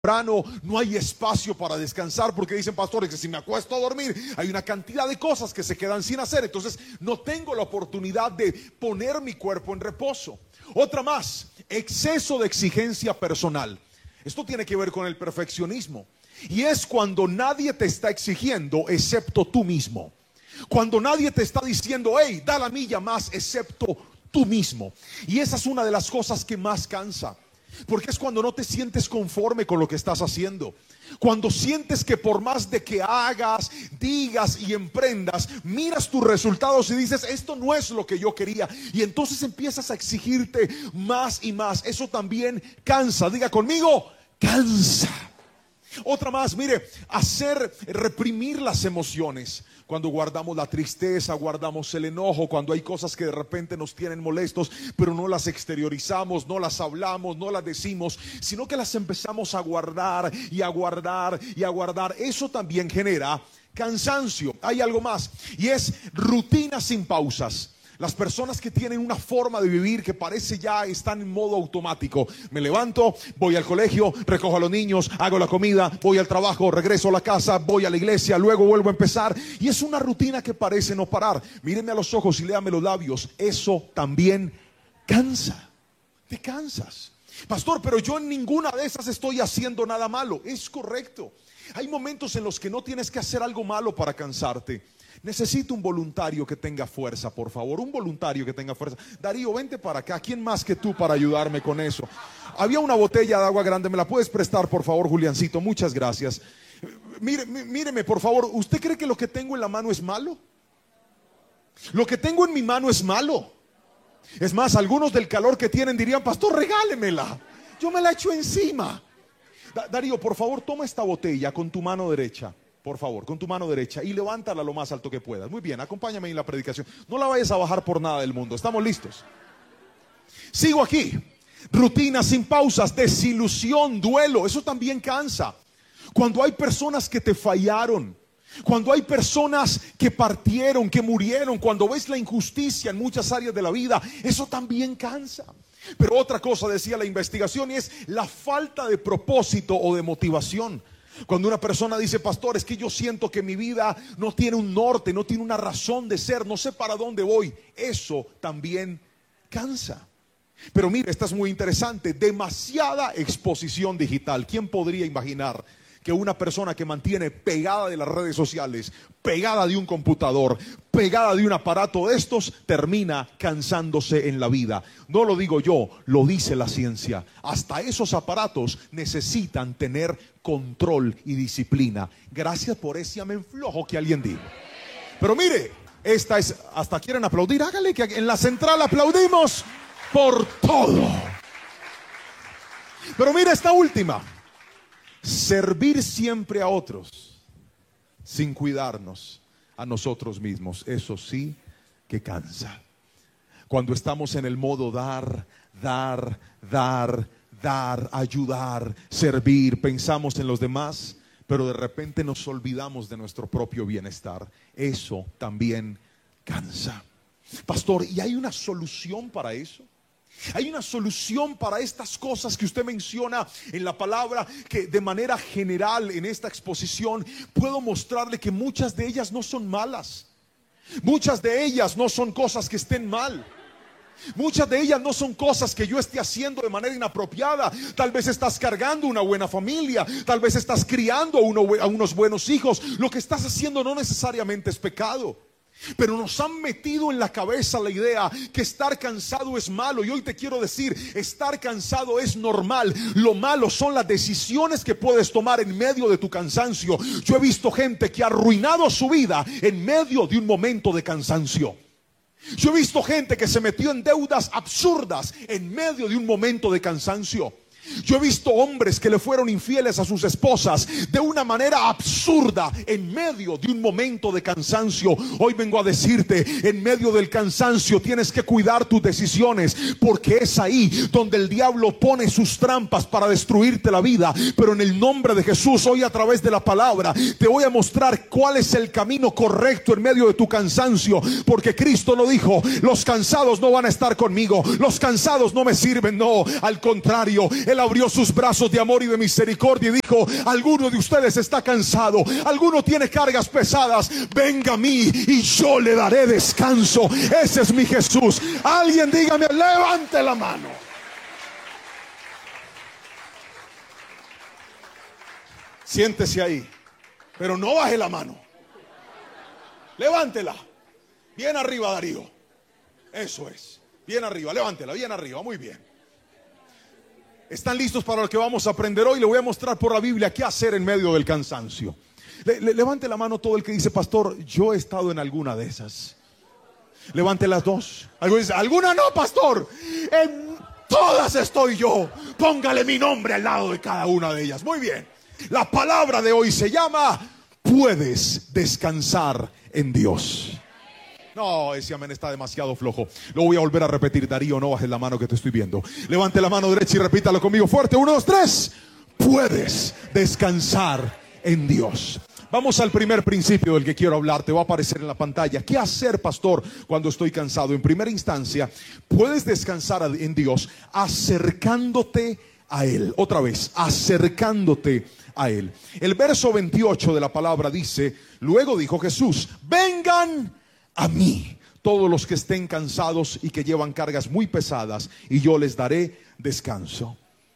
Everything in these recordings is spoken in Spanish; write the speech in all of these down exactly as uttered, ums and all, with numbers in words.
no hay espacio para descansar porque dicen, pastores, que si me acuesto a dormir hay una cantidad de cosas que se quedan sin hacer, entonces no tengo la oportunidad de poner mi cuerpo en reposo. Otra más, exceso de exigencia personal. Esto tiene que ver con el perfeccionismo, y es cuando nadie te está exigiendo excepto tú mismo, cuando nadie te está diciendo, hey, da la milla más, excepto tú mismo. Y esa es una de las cosas que más cansa, porque es cuando no te sientes conforme con lo que estás haciendo, cuando sientes que por más de que hagas, digas y emprendas, miras tus resultados y dices, esto no es lo que yo quería, y entonces empiezas a exigirte más y más. Eso también cansa. Diga conmigo, cansa. Otra más, mire, hacer, reprimir las emociones. Cuando guardamos la tristeza, guardamos el enojo, cuando hay cosas que de repente nos tienen molestos, pero no las exteriorizamos, no las hablamos, no las decimos, sino que las empezamos a guardar y a guardar y a guardar. Eso también genera cansancio. Hay algo más, y es rutina sin pausas. Las personas que tienen una forma de vivir que parece ya están en modo automático. Me levanto, voy al colegio, recojo a los niños, hago la comida, voy al trabajo, regreso a la casa, voy a la iglesia, luego vuelvo a empezar. Y es una rutina que parece no parar. Mírenme a los ojos y léame los labios. Eso también cansa. Te cansas. Pastor, pero yo en ninguna de esas estoy haciendo nada malo. Es correcto. Hay momentos en los que no tienes que hacer algo malo para cansarte. Necesito un voluntario que tenga fuerza, por favor. Un voluntario que tenga fuerza. Darío, vente para acá. ¿Quién más que tú para ayudarme con eso? Había una botella de agua grande. ¿Me la puedes prestar, por favor, Juliancito? Muchas gracias. Mire, míreme, por favor. ¿Usted cree que lo que tengo en la mano es malo? Lo que tengo en mi mano es malo. Es más, algunos del calor que tienen dirían, pastor, regálemela. Yo me la echo encima. Da- Darío, por favor, toma esta botella con tu mano derecha. Por favor, con tu mano derecha, y levántala lo más alto que puedas. Muy bien, acompáñame en la predicación. No la vayas a bajar por nada del mundo. ¿Estamos listos? Sigo aquí. Rutina sin pausas, desilusión, duelo. Eso también cansa. Cuando hay personas que te fallaron, cuando hay personas que partieron, que murieron, cuando ves la injusticia en muchas áreas de la vida, eso también cansa. Pero otra cosa decía la investigación, y es la falta de propósito o de motivación. Cuando una persona dice, pastor, es que yo siento que mi vida no tiene un norte, no tiene una razón de ser, no sé para dónde voy. Eso también cansa. Pero mire, esta es muy interesante. Demasiada exposición digital. ¿Quién podría imaginar que una persona que mantiene pegada de las redes sociales, pegada de un computador, pegada de un aparato de estos, termina cansándose en la vida? No lo digo yo, lo dice la ciencia. Hasta esos aparatos necesitan tener control y disciplina. Gracias por ese amén flojo que alguien dijo. Pero mire, esta es, hasta quieren aplaudir, hágale que en la central aplaudimos por todo. Pero mire esta última. Servir siempre a otros sin cuidarnos a nosotros mismos. Eso sí que cansa. Cuando estamos en el modo dar, dar, dar, dar, ayudar, servir, pensamos en los demás, pero de repente nos olvidamos de nuestro propio bienestar. Eso también cansa. Pastor, ¿y hay una solución para eso? Hay una solución para estas cosas que usted menciona en la palabra, que de manera general en esta exposición puedo mostrarle que muchas de ellas no son malas. Muchas de ellas no son cosas que estén mal. Muchas de ellas no son cosas que yo esté haciendo de manera inapropiada. Tal vez estás cargando una buena familia, tal vez estás criando a, uno, a unos buenos hijos. Lo que estás haciendo no necesariamente es pecado. Pero nos han metido en la cabeza la idea que estar cansado es malo. Y hoy te quiero decir, estar cansado es normal. Lo malo son las decisiones que puedes tomar en medio de tu cansancio. Yo he visto gente que ha arruinado su vida en medio de un momento de cansancio. Yo he visto gente que se metió en deudas absurdas en medio de un momento de cansancio. Yo he visto hombres que le fueron infieles a sus esposas de una manera absurda en medio de un momento de cansancio. Hoy vengo a decirte, en medio del cansancio tienes que cuidar tus decisiones, porque es ahí donde el diablo pone sus trampas para destruirte la vida. Pero en el nombre de Jesús, hoy a través de la palabra te voy a mostrar cuál es el camino correcto en medio de tu cansancio, porque Cristo lo dijo: los cansados no van a estar conmigo, los cansados no me sirven. No, al contrario, Él abrió sus brazos de amor y de misericordia y dijo: alguno de ustedes está cansado, alguno tiene cargas pesadas, venga a mí y yo le daré descanso. Ese es mi Jesús. Alguien dígame, levante la mano. Siéntese ahí, pero no baje la mano. Levántela. Bien arriba, Darío. Eso es. Bien arriba, levántela, bien arriba, muy bien. ¿Están listos para lo que vamos a aprender hoy? Le voy a mostrar por la Biblia qué hacer en medio del cansancio. Le, le, levante la mano todo el que dice: pastor, yo he estado en alguna de esas. Levante las dos. Alguno dice: alguna no, pastor. En todas estoy yo. Póngale mi nombre al lado de cada una de ellas. Muy bien. La palabra de hoy se llama: puedes descansar en Dios. No, ese amén está demasiado flojo. Lo voy a volver a repetir. Darío, no bajes la mano que te estoy viendo. Levante la mano derecha y repítalo conmigo fuerte. Uno, dos, tres. Puedes descansar en Dios. Vamos al primer principio del que quiero hablar. Te va a aparecer en la pantalla. ¿Qué hacer, pastor, cuando estoy cansado? En primera instancia, puedes descansar en Dios acercándote a Él. Otra vez, acercándote a Él. El verso veintiocho de la palabra dice: luego dijo Jesús: vengan a mí todos los que estén cansados y que llevan cargas muy pesadas, y yo les daré descanso.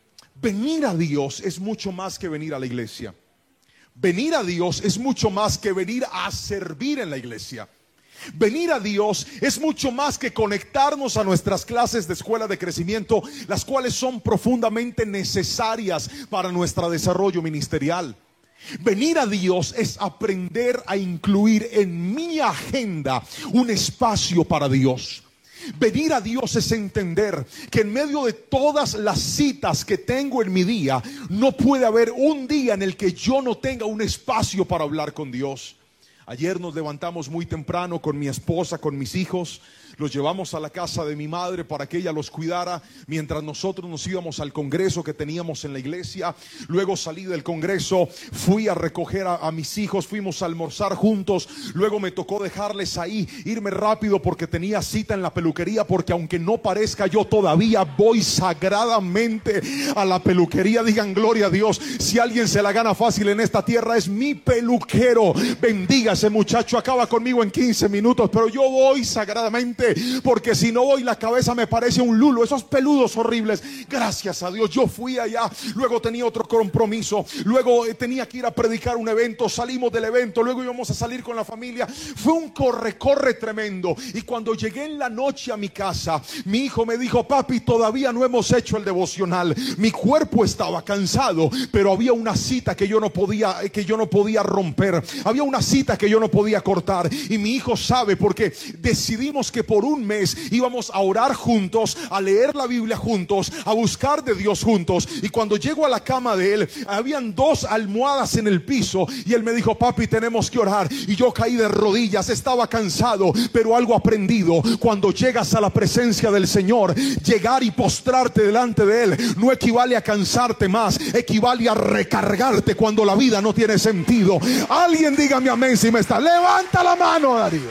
Venir a Dios es mucho más que venir a la iglesia. Venir a Dios es mucho más que venir a servir en la iglesia. Venir a Dios es mucho más que conectarnos a nuestras clases de escuela de crecimiento, las cuales son profundamente necesarias para nuestro desarrollo ministerial. Venir a Dios es aprender a incluir en mi agenda un espacio para Dios. Venir a Dios es entender que en medio de todas las citas que tengo en mi día, no puede haber un día en el que yo no tenga un espacio para hablar con Dios. Ayer nos levantamos muy temprano con mi esposa, con mis hijos. Los llevamos a la casa de mi madre para que ella los cuidara mientras nosotros nos íbamos al congreso que teníamos en la iglesia. Luego salí del congreso, fui a recoger a, a mis hijos, fuimos a almorzar juntos. Luego me tocó dejarles ahí, irme rápido porque tenía cita en la peluquería, porque aunque no parezca, yo todavía voy sagradamente a la peluquería. Digan gloria a Dios. Si alguien se la gana fácil en esta tierra, es mi peluquero. Bendiga ese muchacho, acaba conmigo en quince minutos, pero yo voy sagradamente, porque si no voy, la cabeza me parece un lulo, esos peludos horribles. Gracias a Dios, yo fui allá. Luego tenía otro compromiso, luego eh, tenía que ir a predicar un evento. Salimos del evento, luego íbamos a salir con la familia. Fue un corre-corre tremendo. Y cuando llegué en la noche a mi casa, mi hijo me dijo: papi, todavía no hemos hecho el devocional. Mi cuerpo estaba cansado, pero había una cita que yo no podía, que yo no podía romper. Había una cita que yo no podía cortar. Y mi hijo sabe, porque decidimos que por un mes íbamos a orar juntos, a leer la Biblia juntos, a buscar de Dios juntos. Y cuando llego a la cama de él, habían dos almohadas en el piso, y él me dijo: papi, tenemos que orar. Y yo caí de rodillas. Estaba cansado, pero algo aprendido: cuando llegas a la presencia del Señor, llegar y postrarte delante de Él no equivale a cansarte más, equivale a recargarte cuando la vida no tiene sentido. Alguien dígame amén si me está. Levanta la mano, Darío.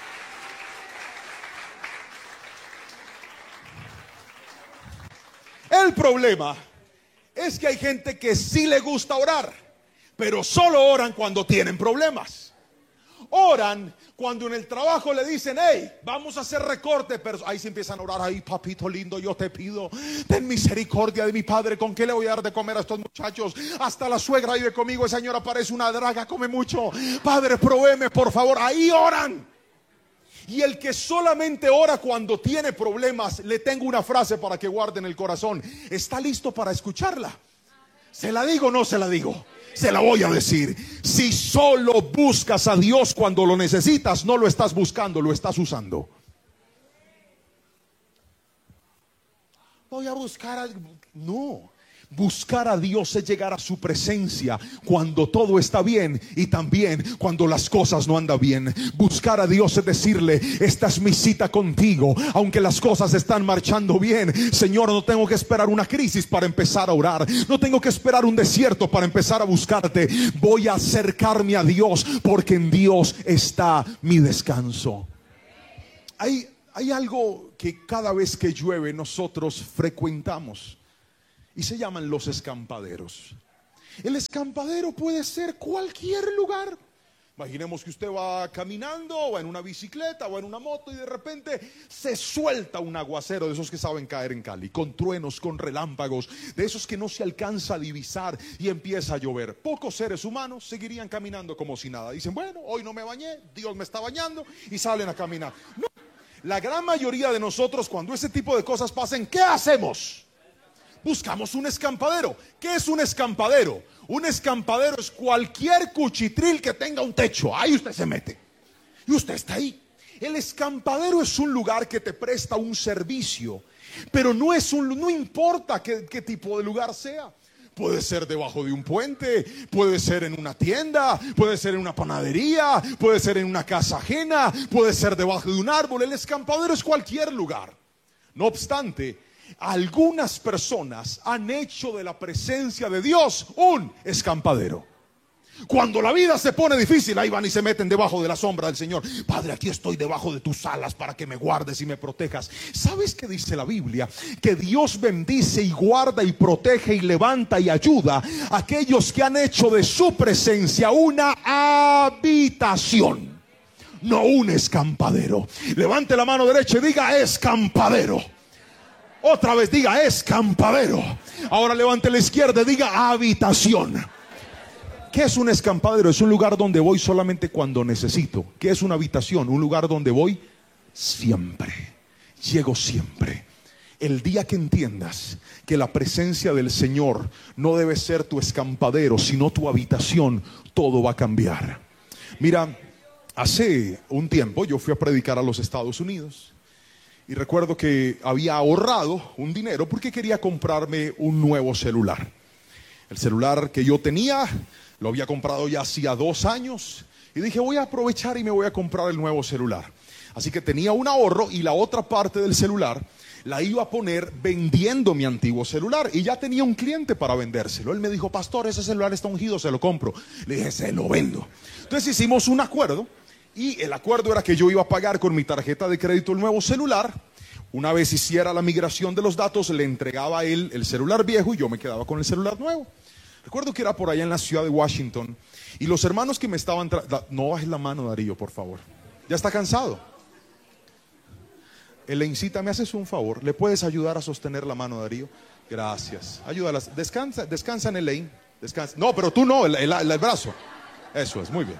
El problema es que hay gente que sí le gusta orar, pero solo oran cuando tienen problemas. Oran cuando en el trabajo le dicen: hey, vamos a hacer recorte, pero ahí se empiezan a orar: ay, papito lindo, yo te pido, ten misericordia de mi padre, ¿con qué le voy a dar de comer a estos muchachos? Hasta la suegra vive conmigo, esa señora parece una draga, come mucho, padre, provéeme por favor. Ahí oran. Y el que solamente ora cuando tiene problemas, le tengo una frase para que guarde en el corazón. ¿Está listo para escucharla? ¿Se la digo o no se la digo? Se la voy a decir. Si solo buscas a Dios cuando lo necesitas, no lo estás buscando, lo estás usando. Voy a buscar a... No. Buscar a Dios es llegar a su presencia cuando todo está bien y también cuando las cosas no andan bien. Buscar a Dios es decirle: esta es mi cita contigo, aunque las cosas están marchando bien. Señor, no tengo que esperar una crisis para empezar a orar, no tengo que esperar un desierto para empezar a buscarte. Voy a acercarme a Dios, porque en Dios está mi descanso. Hay, hay algo que cada vez que llueve nosotros frecuentamos, y se llaman los escampaderos. El escampadero puede ser cualquier lugar. Imaginemos que usted va caminando, o en una bicicleta, o en una moto, y de repente se suelta un aguacero de esos que saben caer en Cali, con truenos, con relámpagos, de esos que no se alcanza a divisar, y empieza a llover. Pocos seres humanos seguirían caminando como si nada. Dicen, bueno, hoy no me bañé, Dios me está bañando, y salen a caminar. No. La gran mayoría de nosotros, cuando ese tipo de cosas pasen, ¿qué hacemos? Buscamos un escampadero. ¿Qué es un escampadero? Un escampadero es cualquier cuchitril que tenga un techo. Ahí usted se mete y usted está ahí. El escampadero es un lugar que te presta un servicio, pero no es un, no importa qué, qué tipo de lugar sea. Puede ser debajo de un puente, puede ser en una tienda, puede ser en una panadería, puede ser en una casa ajena, puede ser debajo de un árbol. El escampadero es cualquier lugar. No obstante, algunas personas han hecho de la presencia de Dios un escampadero. Cuando la vida se pone difícil, ahí van y se meten debajo de la sombra del Señor. Padre, aquí estoy debajo de tus alas para que me guardes y me protejas. ¿Sabes qué dice la Biblia? Que Dios bendice y guarda y protege y levanta y ayuda a aquellos que han hecho de su presencia una habitación, no un escampadero. Levante la mano derecha y diga escampadero. Otra vez diga escampadero. Ahora levante la izquierda y diga habitación. ¿Qué es un escampadero? Es un lugar donde voy solamente cuando necesito. ¿Qué es una habitación? Un lugar donde voy siempre. Llego siempre. El día que entiendas que la presencia del Señor no debe ser tu escampadero, sino tu habitación, todo va a cambiar. Mira, hace un tiempo yo fui a predicar a los Estados Unidos. Y recuerdo que había ahorrado un dinero porque quería comprarme un nuevo celular. El celular que yo tenía lo había comprado ya hacía dos años. Y dije, voy a aprovechar y me voy a comprar el nuevo celular. Así que tenía un ahorro y la otra parte del celular la iba a poner vendiendo mi antiguo celular. Y ya tenía un cliente para vendérselo. Él me dijo, pastor, ese celular está ungido, se lo compro. Le dije, se lo vendo. Entonces hicimos un acuerdo. Y el acuerdo era que yo iba a pagar con mi tarjeta de crédito el nuevo celular. Una vez hiciera la migración de los datos, le entregaba a él el celular viejo y yo me quedaba con el celular nuevo. Recuerdo que era por allá en la ciudad de Washington. Y los hermanos que me estaban... No bajes la mano, Darío, por favor. Ya está cansado. Elencita, ¿me haces un favor? ¿Le puedes ayudar a sostener la mano, Darío? Gracias. Ayúdalas. Descansa, descansa en Elaine. Descansa. No, pero tú no, el, el, el brazo. Eso es, muy bien.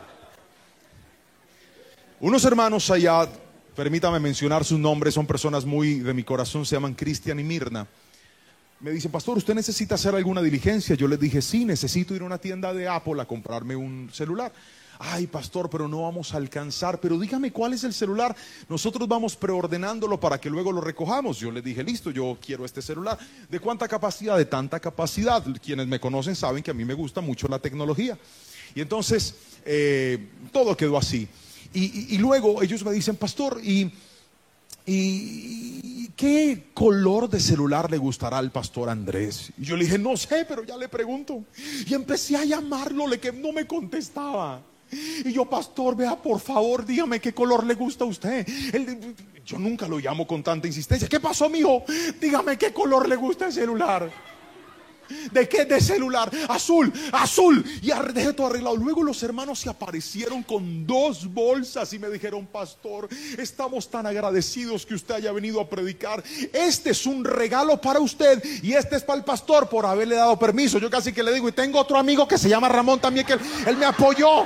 Unos hermanos allá, permítame mencionar sus nombres, son personas muy de mi corazón, se llaman Cristian y Mirna. Me dicen, pastor, ¿usted necesita hacer alguna diligencia? Yo les dije, sí, necesito ir a una tienda de Apple a comprarme un celular. Ay, pastor, pero no vamos a alcanzar. Pero dígame cuál es el celular. Nosotros vamos preordenándolo para que luego lo recojamos. Yo les dije, listo, yo quiero este celular. ¿De cuánta capacidad? De tanta capacidad. Quienes me conocen saben que a mí me gusta mucho la tecnología. Y entonces, eh, todo quedó así. Y, y, y luego ellos me dicen, pastor, ¿y, y qué color de celular le gustará al pastor Andrés? Y yo le dije, no sé, pero ya le pregunto. Y empecé a llamarlo, le que no me contestaba. Y yo, pastor, vea, por favor, dígame qué color le gusta a usted. Él, yo nunca lo llamo con tanta insistencia. ¿Qué pasó, mijo? Dígame qué color le gusta el celular. ¿De qué? De celular. Azul, azul. Y dejé todo arreglado. Luego los hermanos se aparecieron con dos bolsas y me dijeron, pastor, estamos tan agradecidos que usted haya venido a predicar. Este es un regalo para usted y este es para el pastor por haberle dado permiso. Yo casi que le digo, y tengo otro amigo que se llama Ramón también, que él, él me apoyó.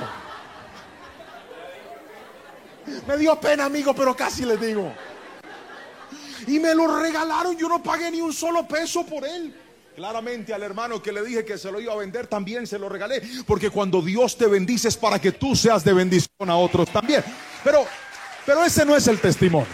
Me dio pena, amigo, pero casi les digo. Y me lo regalaron. Yo no pagué ni un solo peso por él. Claramente al hermano que le dije que se lo iba a vender también se lo regalé, porque cuando Dios te bendice es para que tú seas de bendición a otros también. Pero, pero ese no es el testimonio.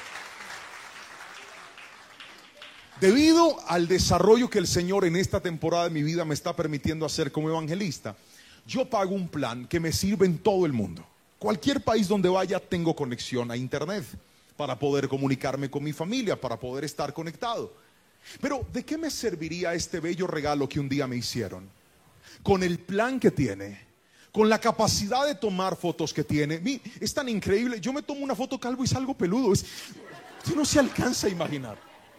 Debido al desarrollo que el Señor en esta temporada de mi vida me está permitiendo hacer como evangelista, yo pago un plan que me sirve en todo el mundo. Cualquier país donde vaya tengo conexión a internet para poder comunicarme con mi familia, para poder estar conectado. Pero ¿de qué me serviría este bello regalo que un día me hicieron? Con el plan que tiene, con la capacidad de tomar fotos que tiene. Es tan increíble. Yo me tomo una foto calvo y salgo peludo. Es, no se alcanza a imaginar.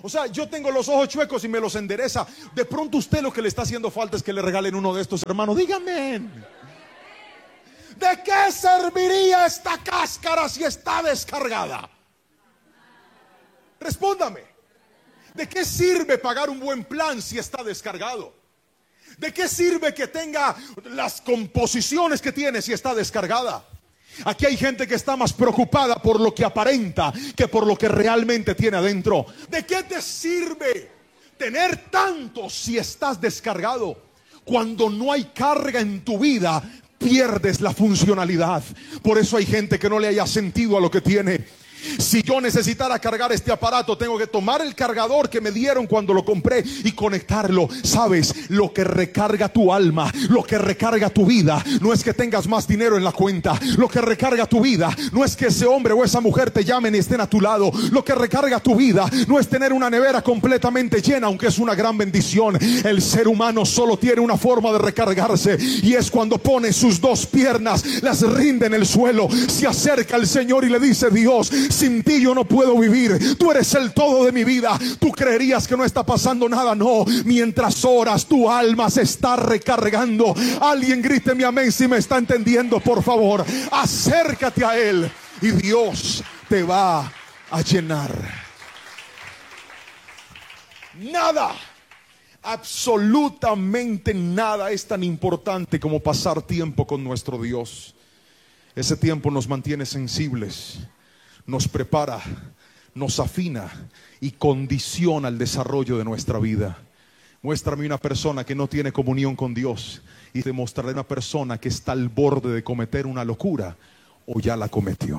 O sea, yo tengo los ojos chuecos y me los endereza. De pronto usted lo que le está haciendo falta es que le regalen uno de estos, hermanos. Dígame, ¿de qué serviría esta cáscara si está descargada? Respóndame. ¿De qué sirve pagar un buen plan si está descargado? ¿De qué sirve que tenga las composiciones que tiene si está descargada? Aquí hay gente que está más preocupada por lo que aparenta que por lo que realmente tiene adentro. ¿De qué te sirve tener tanto si estás descargado? Cuando no hay carga en tu vida, pierdes la funcionalidad. Por eso hay gente que no le haya sentido a lo que tiene. Si yo necesitara cargar este aparato, tengo que tomar el cargador que me dieron cuando lo compré y conectarlo. Sabes, lo que recarga tu alma, lo que recarga tu vida, no es que tengas más dinero en la cuenta. Lo que recarga tu vida no es que ese hombre o esa mujer te llamen y estén a tu lado. Lo que recarga tu vida no es tener una nevera completamente llena, aunque es una gran bendición. El ser humano solo tiene una forma de recargarse, y es cuando pone sus dos piernas, las rinde en el suelo, se acerca al Señor y le dice: Dios, sin ti yo no puedo vivir. Tú eres el todo de mi vida. Tú creerías que no está pasando nada. No, mientras oras, tu alma se está recargando. Alguien grite mi amén si me está entendiendo, por favor. Acércate a Él y Dios te va a llenar. Nada, absolutamente nada es tan importante como pasar tiempo con nuestro Dios. Ese tiempo nos mantiene sensibles, nos prepara, nos afina y condiciona el desarrollo de nuestra vida. Muéstrame una persona que no tiene comunión con Dios y te mostraré una persona que está al borde de cometer una locura o ya la cometió.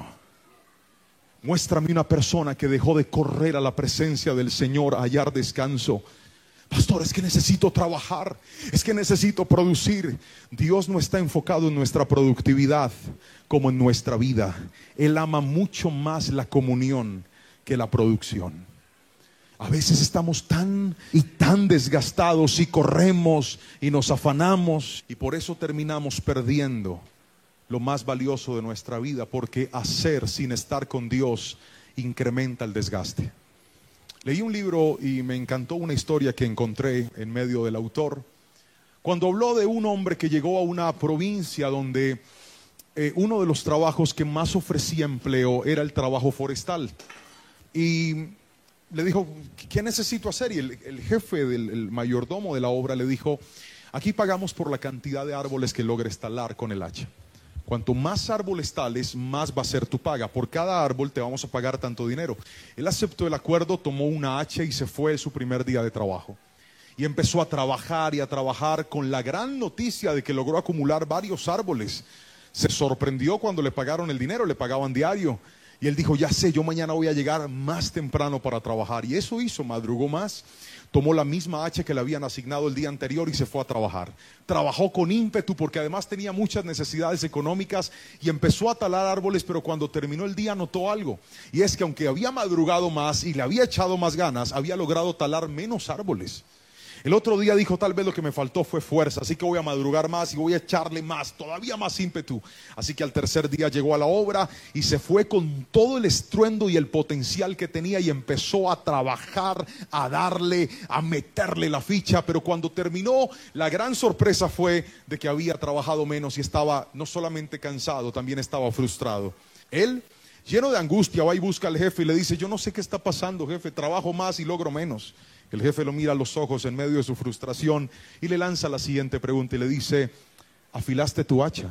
Muéstrame una persona que dejó de correr a la presencia del Señor a hallar descanso. Pastor, es que necesito trabajar, es que necesito producir. Dios no está enfocado en nuestra productividad como en nuestra vida. Él ama mucho más la comunión que la producción. A veces estamos tan y tan desgastados y corremos y nos afanamos, y por eso terminamos perdiendo lo más valioso de nuestra vida, porque hacer sin estar con Dios incrementa el desgaste. Leí un libro y me encantó una historia que encontré en medio del autor, cuando habló de un hombre que llegó a una provincia donde eh, uno de los trabajos que más ofrecía empleo era el trabajo forestal. Y le dijo: ¿qué necesito hacer? Y el, el jefe del el mayordomo de la obra le dijo: aquí pagamos por la cantidad de árboles que logres talar con el hacha. Cuanto más árboles tales, más va a ser tu paga. Por cada árbol te vamos a pagar tanto dinero. Él aceptó el acuerdo, tomó una hacha y se fue su primer día de trabajo. Y empezó a trabajar y a trabajar con la gran noticia de que logró acumular varios árboles. Se sorprendió cuando le pagaron el dinero, le pagaban diario. Y él dijo: ya sé, yo mañana voy a llegar más temprano para trabajar. Y eso hizo, madrugó más. Tomó la misma hacha que le habían asignado el día anterior y se fue a trabajar. Trabajó con ímpetu porque además tenía muchas necesidades económicas y empezó a talar árboles, pero cuando terminó el día notó algo. Y es que aunque había madrugado más y le había echado más ganas, había logrado talar menos árboles. El otro día dijo: tal vez lo que me faltó fue fuerza, así que voy a madrugar más y voy a echarle más, todavía más ímpetu. Así que al tercer día llegó a la obra y se fue con todo el estruendo y el potencial que tenía y empezó a trabajar, a darle, a meterle la ficha. Pero cuando terminó, la gran sorpresa fue de que había trabajado menos y estaba no solamente cansado, también estaba frustrado. Él, lleno de angustia, va y busca al jefe y le dice: yo no sé qué está pasando, jefe, trabajo más y logro menos. El jefe lo mira a los ojos en medio de su frustración y le lanza la siguiente pregunta y le dice: ¿afilaste tu hacha?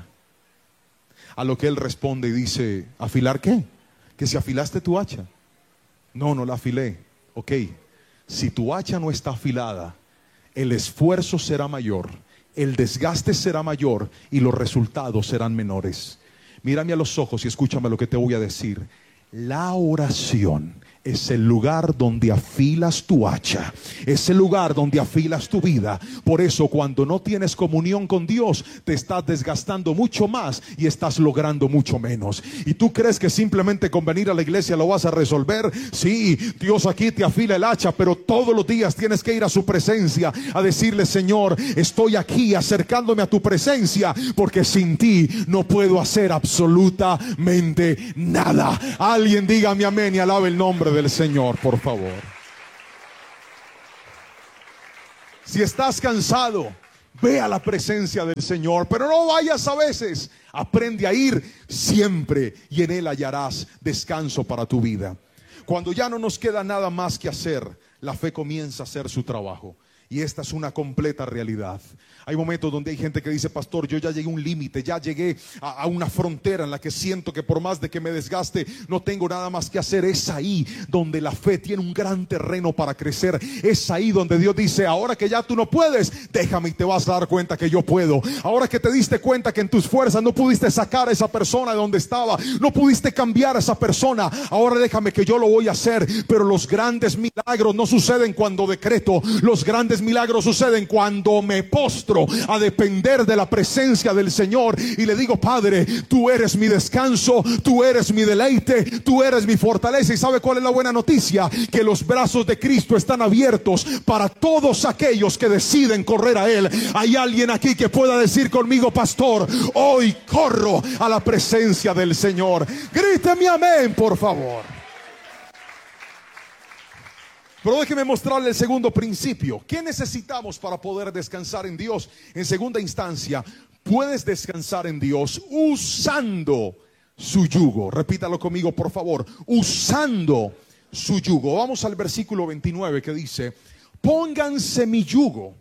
A lo que él responde y dice: ¿afilar qué? Que si afilaste tu hacha. No, no la afilé. Ok, si tu hacha no está afilada, el esfuerzo será mayor, el desgaste será mayor y los resultados serán menores. Mírame a los ojos y escúchame lo que te voy a decir. La oración es el lugar donde afilas tu hacha, es el lugar donde afilas tu vida. Por eso cuando no tienes comunión con Dios, te estás desgastando mucho más y estás logrando mucho menos. Y tú crees que simplemente con venir a la iglesia lo vas a resolver. Sí, Dios aquí te afila el hacha, pero todos los días tienes que ir a su presencia a decirle: Señor, estoy aquí acercándome a tu presencia, porque sin ti no puedo hacer absolutamente nada. Alguien dígame amén y alabe el nombre del Señor, por favor. Si estás cansado, ve a la presencia del Señor, pero no vayas a veces. Aprende a ir siempre y en Él hallarás descanso para tu vida. Cuando ya no nos queda nada más que hacer, la fe comienza a hacer su trabajo. Y esta es una completa realidad. Hay momentos donde hay gente que dice: pastor, yo ya llegué a un límite, ya llegué a, a una frontera en la que siento que por más de que me desgaste, no tengo nada más que hacer. Es ahí donde la fe tiene un gran terreno para crecer. Es ahí donde Dios dice: ahora que ya tú no puedes, déjame y te vas a dar cuenta que yo puedo. Ahora que te diste cuenta que en tus fuerzas no pudiste sacar a esa persona de donde estaba, no pudiste cambiar a esa persona, ahora déjame que yo lo voy a hacer. Pero los grandes milagros no suceden cuando decreto. Los grandes milagros suceden cuando me postro a depender de la presencia del Señor y le digo: Padre, tú eres mi descanso, tú eres mi deleite, tú eres mi fortaleza. ¿Y sabe cuál es la buena noticia? Que los brazos de Cristo están abiertos para todos aquellos que deciden correr a Él. Hay alguien aquí que pueda decir conmigo: pastor, hoy corro a la presencia del Señor. Gríteme amén, por favor. Pero déjeme mostrarle el segundo principio. ¿Qué necesitamos para poder descansar en Dios? En segunda instancia, puedes descansar en Dios usando su yugo. Repítalo conmigo, por favor. Usando su yugo. Vamos al versículo veintinueve que dice: pónganse mi yugo,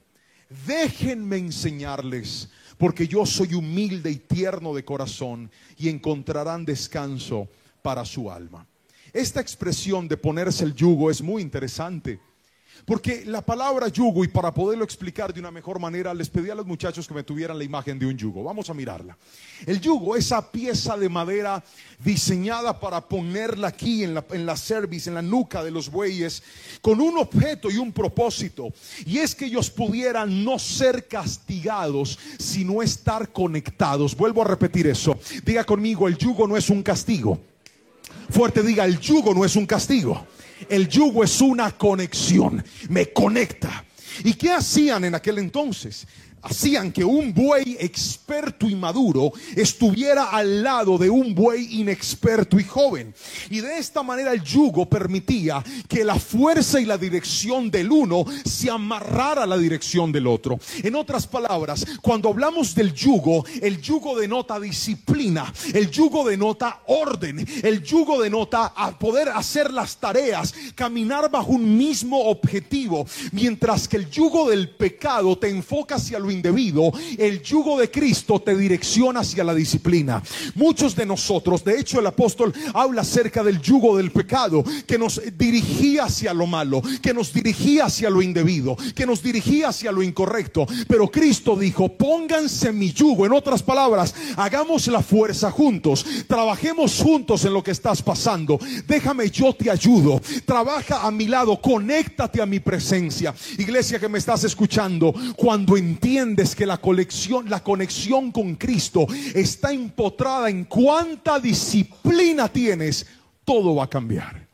déjenme enseñarles, porque yo soy humilde y tierno de corazón, y encontrarán descanso para su alma. Esta expresión de ponerse el yugo es muy interesante, porque la palabra yugo, y para poderlo explicar de una mejor manera, les pedí a los muchachos que me tuvieran la imagen de un yugo. Vamos a mirarla. El yugo, esa pieza de madera diseñada para ponerla aquí en la, en la cerviz, en la nuca de los bueyes, con un objeto y un propósito, y es que ellos pudieran no ser castigados, sino estar conectados. Vuelvo a repetir eso. Diga conmigo: el yugo no es un castigo. Fuerte, diga: el yugo no es un castigo. El yugo es una conexión. Me conecta. ¿Y qué hacían en aquel entonces? Hacían que un buey experto y maduro estuviera al lado de un buey inexperto y joven. Y de esta manera el yugo permitía que la fuerza y la dirección del uno se amarrara a la dirección del otro. En otras palabras, cuando hablamos del yugo, el yugo denota disciplina, el yugo denota orden, el yugo denota a poder hacer las tareas, caminar bajo un mismo objetivo. Mientras que el yugo del pecado te enfoca hacia lo indebido, el yugo de Cristo te direcciona hacia la disciplina. Muchos de nosotros, de hecho el apóstol habla acerca del yugo del pecado, que nos dirigía hacia lo malo, que nos dirigía hacia lo indebido, que nos dirigía hacia lo incorrecto. Pero Cristo dijo: pónganse mi yugo. En otras palabras, hagamos la fuerza juntos, trabajemos juntos en lo que estás pasando. Déjame, yo te ayudo, trabaja a mi lado, conéctate a mi presencia. Iglesia que me estás escuchando, cuando entiendes que la conexión, la conexión con Cristo está empotrada en cuánta disciplina tienes, todo va a cambiar.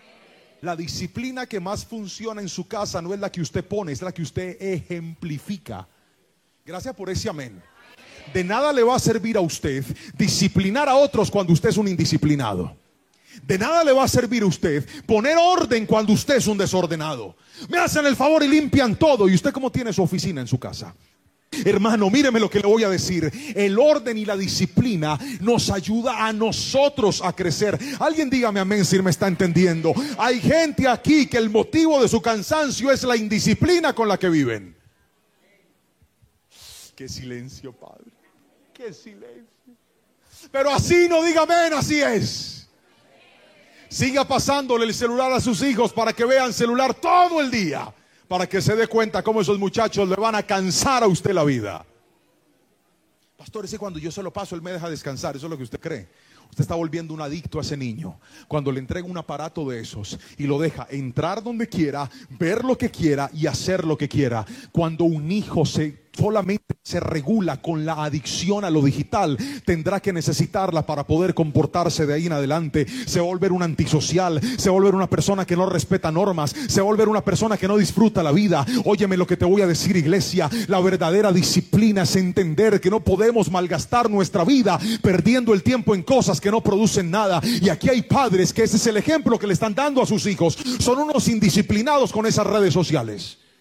La disciplina que más funciona en su casa no es la que usted pone, es la que usted ejemplifica. Gracias por ese amén. De nada le va a servir a usted disciplinar a otros cuando usted es un indisciplinado. De nada le va a servir a usted poner orden cuando usted es un desordenado. Me hacen el favor y limpian todo, y usted cómo tiene su oficina en su casa. Hermano, míreme lo que le voy a decir. El orden y la disciplina nos ayuda a nosotros a crecer. Alguien dígame amén si me está entendiendo. Hay gente aquí que el motivo de su cansancio es la indisciplina con la que viven. Qué silencio, Padre. Qué silencio. Pero así no diga amén, así es. Siga pasándole el celular a sus hijos para que vean celular todo el día, para que se dé cuenta cómo esos muchachos le van a cansar a usted la vida. Pastor, ese cuando yo se lo paso, él me deja descansar. Eso es lo que usted cree. Usted está volviendo un adicto a ese niño cuando le entrega un aparato de esos y lo deja entrar donde quiera, ver lo que quiera y hacer lo que quiera. Cuando un hijo se solamente se regula con la adicción a lo digital, tendrá que necesitarla para poder comportarse de ahí en adelante. Se va a volver un antisocial, se va a volver una persona que no respeta normas, se va a volver una persona que no disfruta la vida. Óyeme lo que te voy a decir, iglesia. La verdadera disciplina es entender que no podemos malgastar nuestra vida perdiendo el tiempo en cosas que no producen nada. Y aquí hay padres que ese es el ejemplo que le están dando a sus hijos. Son unos indisciplinados con esas redes sociales.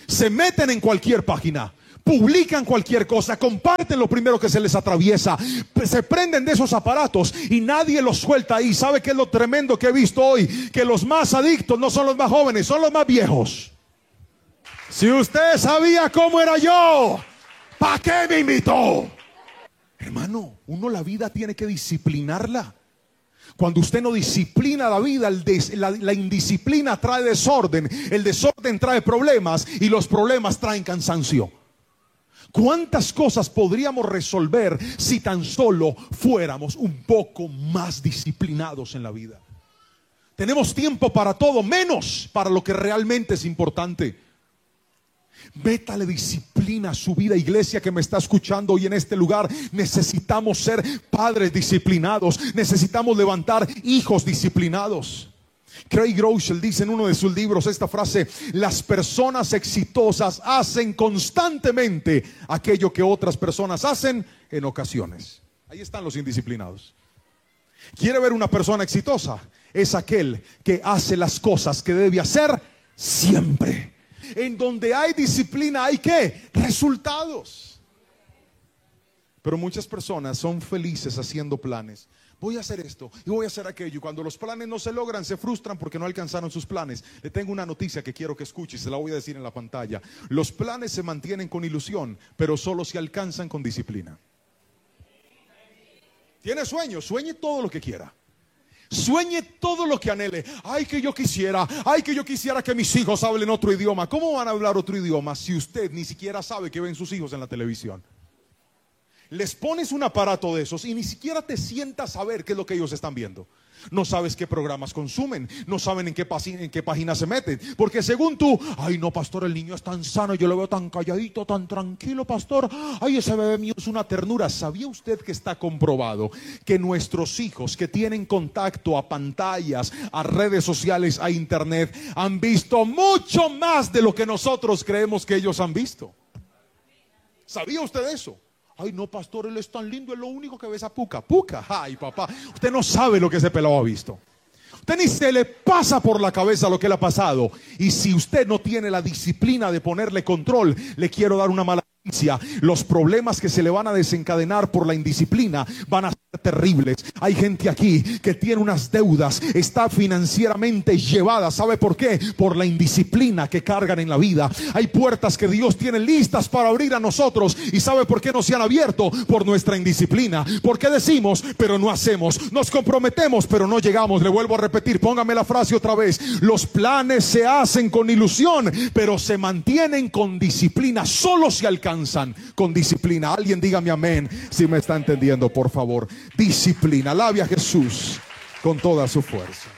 Se meten en cualquier página, publican cualquier cosa, comparten lo primero que se les atraviesa, se prenden de esos aparatos y nadie los suelta ahí. ¿Sabe qué es lo tremendo que he visto hoy? Que los más adictos no son los más jóvenes, son los más viejos. Si usted sabía cómo era yo, ¿para qué me invitó? Hermano, uno la vida tiene que disciplinarla. Cuando usted no disciplina la vida, el des, la, la indisciplina trae desorden, el desorden trae problemas y los problemas traen cansancio. ¿Cuántas cosas podríamos resolver si tan solo fuéramos un poco más disciplinados en la vida? Tenemos tiempo para todo, menos para lo que realmente es importante. Métale disciplina a su vida, iglesia que me está escuchando hoy en este lugar. Necesitamos ser padres disciplinados, necesitamos levantar hijos disciplinados. Craig Groeschel dice en uno de sus libros esta frase: las personas exitosas hacen constantemente aquello que otras personas hacen en ocasiones. Ahí están los indisciplinados. ¿Quiere ver una persona exitosa? Es aquel que hace las cosas que debe hacer siempre. En donde hay disciplina, ¿hay qué? Resultados. Pero muchas personas son felices haciendo planes. Voy a hacer esto y voy a hacer aquello. Y cuando los planes no se logran, se frustran porque no alcanzaron sus planes. Le tengo una noticia que quiero que escuche y se la voy a decir en la pantalla. Los planes se mantienen con ilusión, pero solo se alcanzan con disciplina. ¿Tiene sueños? Sueñe todo lo que quiera. Sueñe todo lo que anhele. Ay, que yo quisiera, ay, que yo quisiera que mis hijos hablen otro idioma. ¿Cómo van a hablar otro idioma si usted ni siquiera sabe que ven sus hijos en la televisión? Les pones un aparato de esos y ni siquiera te sientas a ver qué es lo que ellos están viendo. No sabes qué programas consumen, no saben en qué, en qué página se meten, porque según tú, ay no pastor, el niño es tan sano, yo lo veo tan calladito, tan tranquilo pastor, ay ese bebé mío es una ternura. ¿Sabía usted que está comprobado que nuestros hijos que tienen contacto a pantallas, a redes sociales, a internet, han visto mucho más de lo que nosotros creemos que ellos han visto? ¿Sabía usted eso? Ay no pastor, él es tan lindo, es lo único que ve esa puca. Puca, ay papá, usted no sabe lo que ese pelado ha visto. Usted ni se le pasa por la cabeza lo que le ha pasado. Y si usted no tiene la disciplina de ponerle control, le quiero dar una mala noticia. Los problemas que se le van a desencadenar por la indisciplina van a ser terribles. Hay gente aquí que tiene unas deudas, está financieramente llevada. ¿Sabe por qué? Por la indisciplina que cargan en la vida. Hay puertas que Dios tiene listas para abrir a nosotros. ¿Y sabe por qué no se han abierto? Por nuestra indisciplina. Porque decimos, pero no hacemos. Nos comprometemos, pero no llegamos. Le vuelvo a repetir, póngame la frase otra vez. Los planes se hacen con ilusión, pero se mantienen con disciplina. Solo se alcanzan con disciplina. Alguien dígame amén si me está entendiendo, por favor. Disciplina. Alabe a Jesús con toda su fuerza.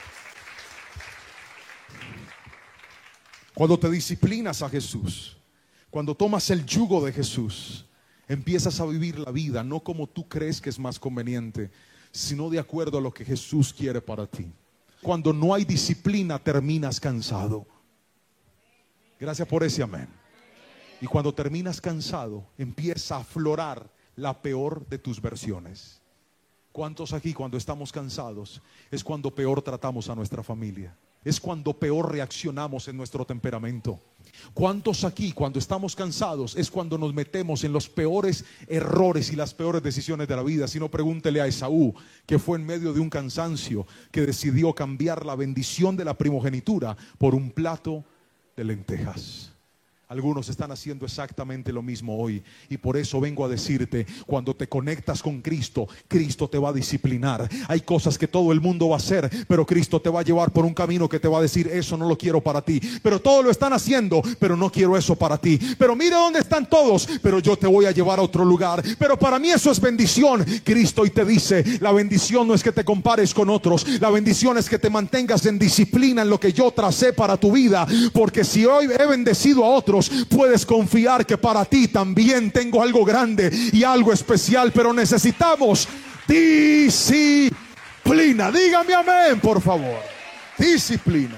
Cuando te disciplinas a Jesús, cuando tomas el yugo de Jesús, empiezas a vivir la vida no como tú crees que es más conveniente, sino de acuerdo a lo que Jesús quiere para ti. Cuando no hay disciplina, terminas cansado. Gracias por ese amén. Y cuando terminas cansado, empieza a aflorar la peor de tus versiones. ¿Cuántos aquí cuando estamos cansados es cuando peor tratamos a nuestra familia? Es cuando peor reaccionamos en nuestro temperamento. ¿Cuántos aquí cuando estamos cansados es cuando nos metemos en los peores errores y las peores decisiones de la vida? Si no, pregúntele a Esaú, que fue en medio de un cansancio que decidió cambiar la bendición de la primogenitura por un plato de lentejas. Algunos están haciendo exactamente lo mismo hoy. Y por eso vengo a decirte, cuando te conectas con Cristo, Cristo te va a disciplinar. Hay cosas que todo el mundo va a hacer, pero Cristo te va a llevar por un camino que te va a decir, eso no lo quiero para ti. Pero todos lo están haciendo, pero no quiero eso para ti. Pero mire dónde están todos, pero yo te voy a llevar a otro lugar. Pero para mí eso es bendición. Cristo hoy te dice, la bendición no es que te compares con otros. La bendición es que te mantengas en disciplina en lo que yo tracé para tu vida. Porque si hoy he bendecido a otros, puedes confiar que para ti también tengo algo grande y algo especial, pero necesitamos disciplina. Dígame amén, por favor. Disciplina.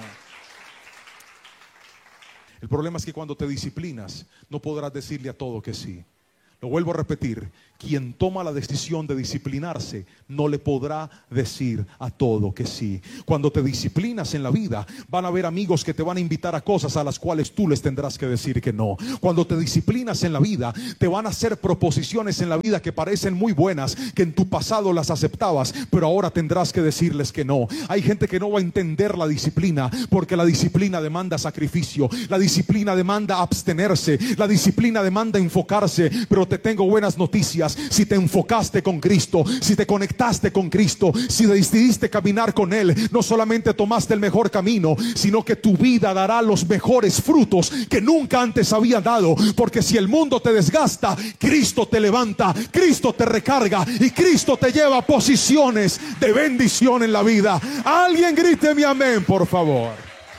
El problema es que cuando te disciplinas, no podrás decirle a todo que sí. Lo vuelvo a repetir, quien toma la decisión de disciplinarse no le podrá decir a todo que sí. Cuando te disciplinas en la vida, van a haber amigos que te van a invitar a cosas a las cuales tú les tendrás que decir que no. Cuando te disciplinas en la vida, te van a hacer proposiciones en la vida que parecen muy buenas, que en tu pasado las aceptabas, pero ahora tendrás que decirles que no. Hay gente que no va a entender la disciplina, porque la disciplina demanda sacrificio, la disciplina demanda abstenerse, la disciplina demanda enfocarse. Pero te tengo buenas noticias: si te enfocaste con Cristo, si te conectaste con Cristo, si decidiste caminar con Él, no solamente tomaste el mejor camino, sino que tu vida dará los mejores frutos que nunca antes había dado. Porque si el mundo te desgasta, Cristo te levanta, Cristo te recarga y Cristo te lleva a posiciones de bendición en la vida. Alguien grite mi amén, por favor.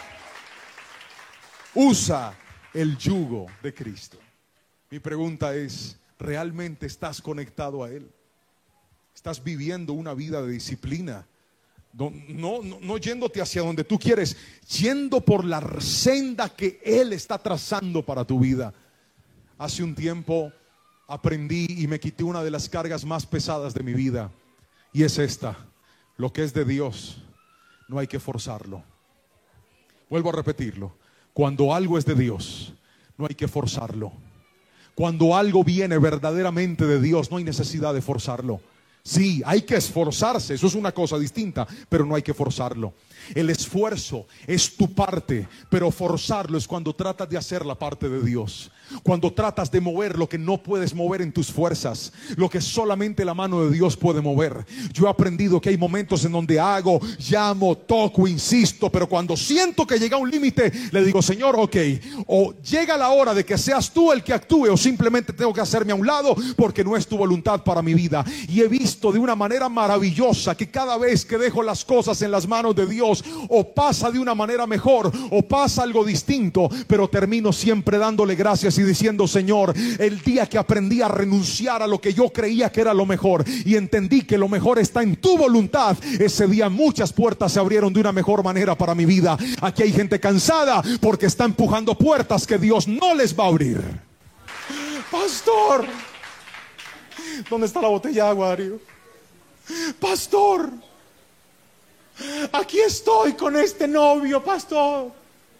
Usa el yugo de Cristo. Mi pregunta es: ¿realmente estás conectado a Él? ¿Estás viviendo una vida de disciplina? No, no, no, no yéndote hacia donde tú quieres, yendo por la senda que Él está trazando para tu vida. Hace un tiempo aprendí y me quité una de las cargas más pesadas de mi vida, y es esta: lo que es de Dios no hay que forzarlo. Vuelvo a repetirlo: cuando algo es de Dios, no hay que forzarlo. Cuando algo viene verdaderamente de Dios, no hay necesidad de forzarlo. Sí, hay que esforzarse, eso es una cosa distinta, pero no hay que forzarlo. El esfuerzo es tu parte, pero forzarlo es cuando tratas de hacer la parte de Dios. Cuando tratas de mover lo que no puedes mover en tus fuerzas, lo que solamente la mano de Dios puede mover. Yo he aprendido que hay momentos en donde hago, llamo, toco, insisto, pero cuando siento que llega un límite, le digo: Señor, ok, o llega la hora de que seas tú el que actúe, o simplemente tengo que hacerme a un lado porque no es tu voluntad para mi vida. Y he visto de una manera maravillosa que cada vez que dejo las cosas en las manos de Dios, o pasa de una manera mejor o pasa algo distinto, pero termino siempre dándole gracias y diciendo: Señor, el día que aprendí a renunciar a lo que yo creía que era lo mejor y entendí que lo mejor está en tu voluntad, ese día muchas puertas se abrieron de una mejor manera para mi vida. Aquí hay gente cansada porque está empujando puertas que Dios no les va a abrir. Pastor, ¿dónde está la botella de agua, Darío? Pastor, aquí estoy con este novio, pastor,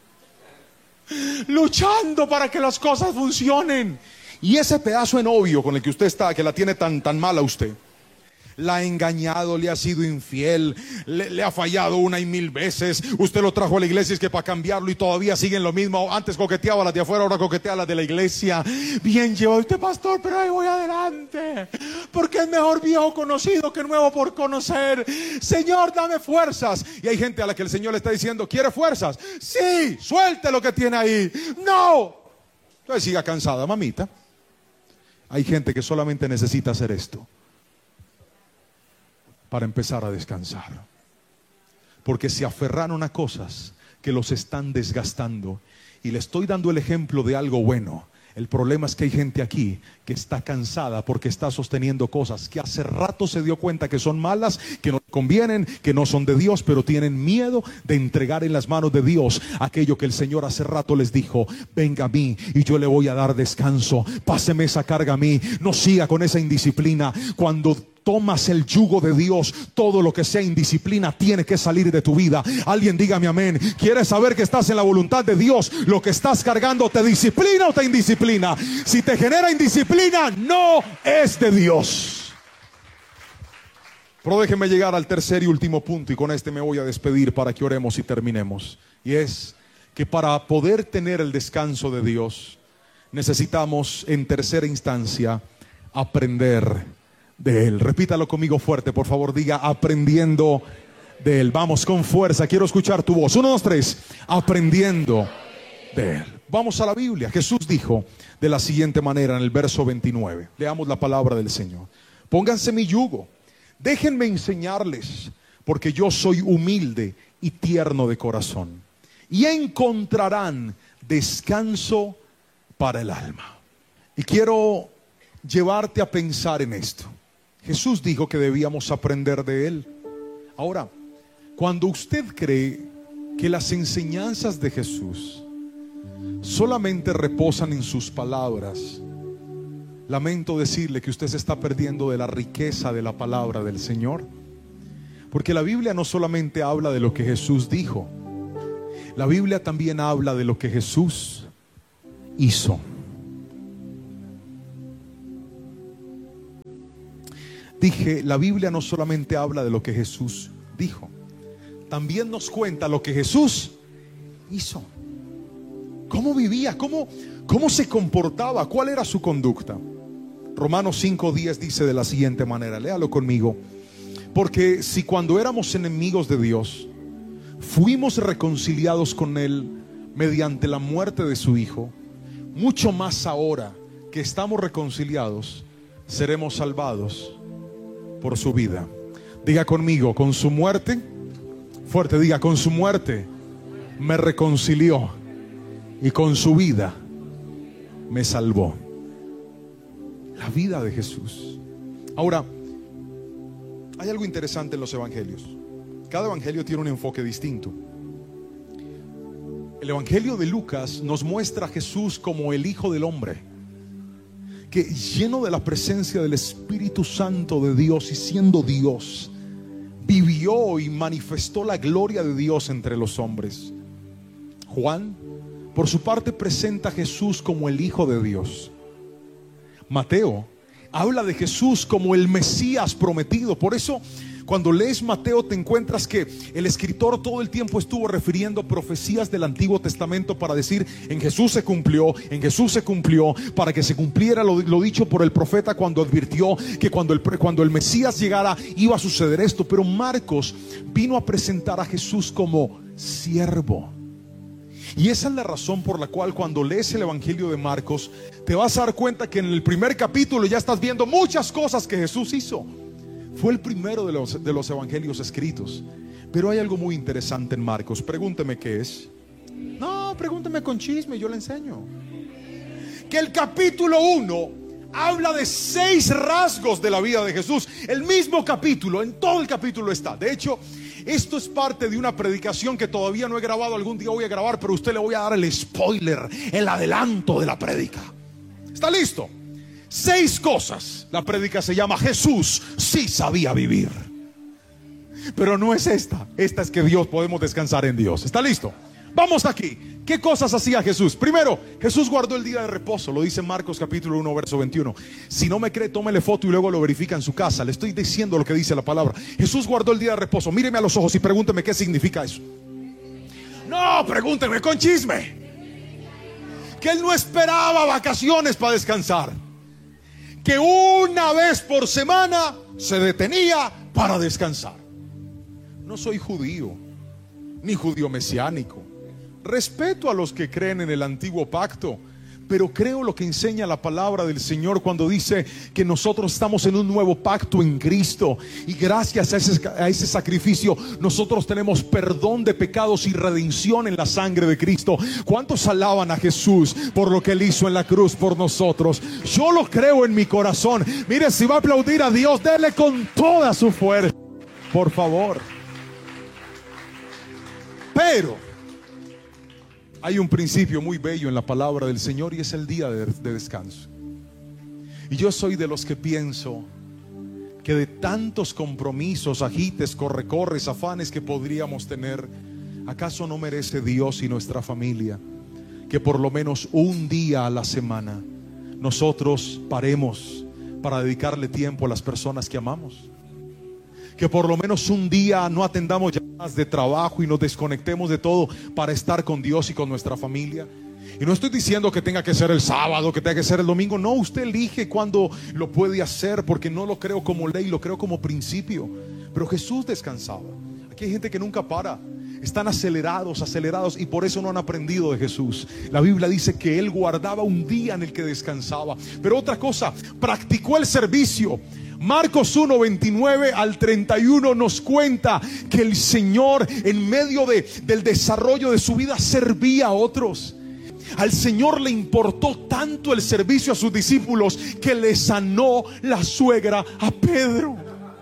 luchando para que las cosas funcionen. Y ese pedazo de novio con el que usted está, que la tiene tan, tan mal a usted, la ha engañado, le ha sido infiel, le, le ha fallado una y mil veces. Usted lo trajo a la iglesia, es que para cambiarlo, y todavía siguen lo mismo. Antes coqueteaba a las de afuera, ahora coquetea a las de la iglesia. Bien llevado usted, pastor, pero ahí voy adelante, porque es mejor viejo conocido que nuevo por conocer. Señor, dame fuerzas. Y hay gente a la que el Señor le está diciendo: ¿quiere fuerzas? Sí, suelte lo que tiene ahí. No. Entonces siga cansada, mamita. Hay gente que solamente necesita hacer esto para empezar a descansar, porque se aferraron a cosas que los están desgastando. Y le estoy dando el ejemplo de algo bueno. El problema es que hay gente aquí que está cansada porque está sosteniendo cosas que hace rato se dio cuenta que son malas, que no convienen, que no son de Dios, pero tienen miedo de entregar en las manos de Dios aquello que el Señor hace rato les dijo: venga a mí y yo le voy a dar descanso, páseme esa carga a mí, no siga con esa indisciplina. Cuando tomas el yugo de Dios, todo lo que sea indisciplina tiene que salir de tu vida. Alguien dígame amén. ¿Quieres saber que estás en la voluntad de Dios? Lo que estás cargando, ¿te disciplina o te indisciplina? Si te genera indisciplina, no es de Dios. Pero déjenme llegar al tercer y último punto, y con este me voy a despedir para que oremos y terminemos. Y es que para poder tener el descanso de Dios, necesitamos en tercera instancia aprender de Él. Repítalo conmigo fuerte, por favor. Diga: aprendiendo de Él. Vamos, con fuerza, quiero escuchar tu voz. Uno, dos, tres. Aprendiendo de Él. Vamos a la Biblia. Jesús dijo de la siguiente manera en el verso veintinueve. Leamos la palabra del Señor. Pónganse mi yugo, déjenme enseñarles, porque yo soy humilde y tierno de corazón, y encontrarán descanso para el alma. Y quiero llevarte a pensar en esto. Jesús dijo que debíamos aprender de Él. Ahora, cuando usted cree que las enseñanzas de Jesús solamente reposan en sus palabras, lamento decirle que usted se está perdiendo de la riqueza de la palabra del Señor. Porque la Biblia no solamente habla de lo que Jesús dijo, la Biblia también habla de lo que Jesús hizo. Dije, la Biblia no solamente habla de lo que Jesús dijo, también nos cuenta lo que Jesús hizo. ¿Cómo vivía? ¿Cómo, cómo se comportaba? ¿Cuál era su conducta? Romanos cinco diez dice de la siguiente manera, léalo conmigo. Porque si cuando éramos enemigos de Dios, fuimos reconciliados con Él mediante la muerte de su Hijo, mucho más ahora que estamos reconciliados, seremos salvados por su vida. Diga conmigo, con su muerte, fuerte, diga, con su muerte me reconcilió y con su vida me salvó. La vida de Jesús. Ahora, hay algo interesante en los evangelios. Cada evangelio tiene un enfoque distinto. El evangelio de Lucas nos muestra a Jesús como el Hijo del Hombre, que lleno de la presencia del Espíritu Santo de Dios y siendo Dios, vivió y manifestó la gloria de Dios entre los hombres. Juan, por su parte, presenta a Jesús como el Hijo de Dios. Mateo habla de Jesús como el Mesías prometido. Por eso, cuando lees Mateo, te encuentras que el escritor todo el tiempo estuvo refiriendo profecías del Antiguo Testamento para decir, en Jesús se cumplió, en Jesús se cumplió, para que se cumpliera lo, lo dicho por el profeta cuando advirtió que cuando el, cuando el Mesías llegara iba a suceder esto. Pero Marcos vino a presentar a Jesús como siervo. Y esa es la razón por la cual cuando lees el evangelio de Marcos te vas a dar cuenta que en el primer capítulo ya estás viendo muchas cosas que Jesús hizo. Fue el primero de los, de los evangelios escritos. Pero hay algo muy interesante en Marcos. Pregúnteme qué es. No, pregúnteme con chisme, yo le enseño. Que el capítulo uno habla de seis rasgos de la vida de Jesús. El mismo capítulo, en todo el capítulo está. De hecho, esto es parte de una predicación que todavía no he grabado. Algún día voy a grabar, pero a usted le voy a dar el spoiler, el adelanto de la prédica. ¿Está listo? Seis cosas. La prédica se llama Jesús sí sabía vivir. Pero no es esta. Esta es que Dios, podemos descansar en Dios. ¿Está listo? Vamos aquí. ¿Qué cosas hacía Jesús? Primero, Jesús guardó el día de reposo. Lo dice Marcos capítulo uno verso veintiuno. Si no me cree, tómele foto y luego lo verifica en su casa. Le estoy diciendo lo que dice la palabra. Jesús guardó el día de reposo. Míreme a los ojos y pregúnteme qué significa eso. No, pregúnteme con chisme. Que Él no esperaba vacaciones para descansar. Que una vez por semana se detenía para descansar. No soy judío, ni judío mesiánico. Respeto a los que creen en el antiguo pacto, pero creo lo que enseña la palabra del Señor cuando dice que nosotros estamos en un nuevo pacto en Cristo, y gracias a ese, a ese sacrificio nosotros tenemos perdón de pecados y redención en la sangre de Cristo. ¿Cuántos alaban a Jesús por lo que Él hizo en la cruz por nosotros? Yo lo creo en mi corazón. Mire, si va a aplaudir a Dios, dele con toda su fuerza, por favor. Pero hay un principio muy bello en la palabra del Señor, y es el día de, de descanso. Y yo soy de los que pienso que de tantos compromisos, agites, corre-corres, afanes que podríamos tener, ¿acaso no merece Dios y nuestra familia que por lo menos un día a la semana nosotros paremos para dedicarle tiempo a las personas que amamos? Que por lo menos un día no atendamos llamadas de trabajo y nos desconectemos de todo para estar con Dios y con nuestra familia. Y no estoy diciendo que tenga que ser el sábado, que tenga que ser el domingo. No, usted elige cuándo lo puede hacer, porque no lo creo como ley, lo creo como principio. Pero Jesús descansaba. Aquí hay gente que nunca para. Están acelerados, acelerados, y por eso no han aprendido de Jesús. La Biblia dice que Él guardaba un día en el que descansaba. Pero otra cosa, practicó el servicio. Marcos uno veintinueve al treinta y uno nos cuenta que el Señor, en medio de, del desarrollo de su vida, servía a otros. Al Señor le importó tanto el servicio a sus discípulos que le sanó la suegra a Pedro.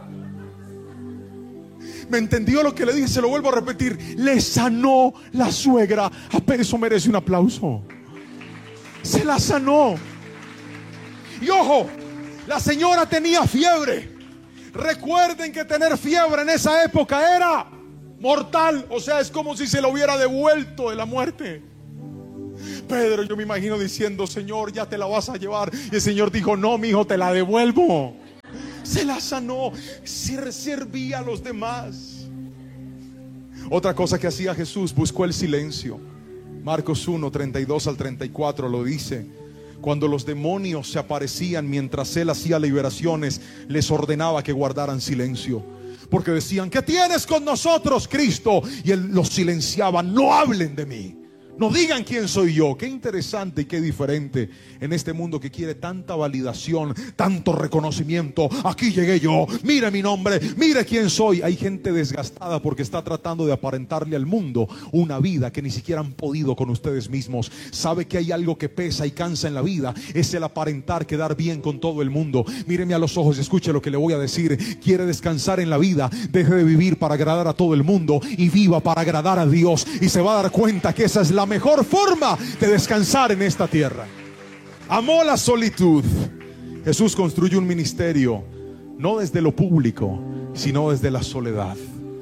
¿Me entendió lo que le dije? Se lo vuelvo a repetir. Le sanó la suegra a Pedro. Eso merece un aplauso. Se la sanó. Y ojo, la señora tenía fiebre. Recuerden que tener fiebre en esa época era mortal. O sea, es como si se lo hubiera devuelto de la muerte. Pedro, yo me imagino diciendo: Señor, ya te la vas a llevar. Y el Señor dijo: no, mi hijo, te la devuelvo. Se la sanó, se servía a los demás. Otra cosa que hacía Jesús, buscó el silencio. Marcos uno, treinta y dos al treinta y cuatro lo dice. Cuando los demonios se aparecían mientras él hacía liberaciones, les ordenaba que guardaran silencio, porque decían: ¿qué tienes con nosotros, Cristo? Y él los silenciaba: no hablen de mí, no digan quién soy yo. Qué interesante y qué diferente en este mundo que quiere tanta validación, tanto reconocimiento. Aquí llegué yo, mire mi nombre, mire quién soy. Hay gente desgastada porque está tratando de aparentarle al mundo una vida que ni siquiera han podido con ustedes mismos. Sabe que hay algo que pesa y cansa en la vida, es el aparentar quedar bien con todo el mundo. Míreme a los ojos y escuche lo que le voy a decir. Quiere descansar en la vida, deje de vivir para agradar a todo el mundo y viva para agradar a Dios, y se va a dar cuenta que esa es la mejor forma de descansar en esta tierra. Amó la solitud. Jesús construyó un ministerio no desde lo público, sino desde la soledad.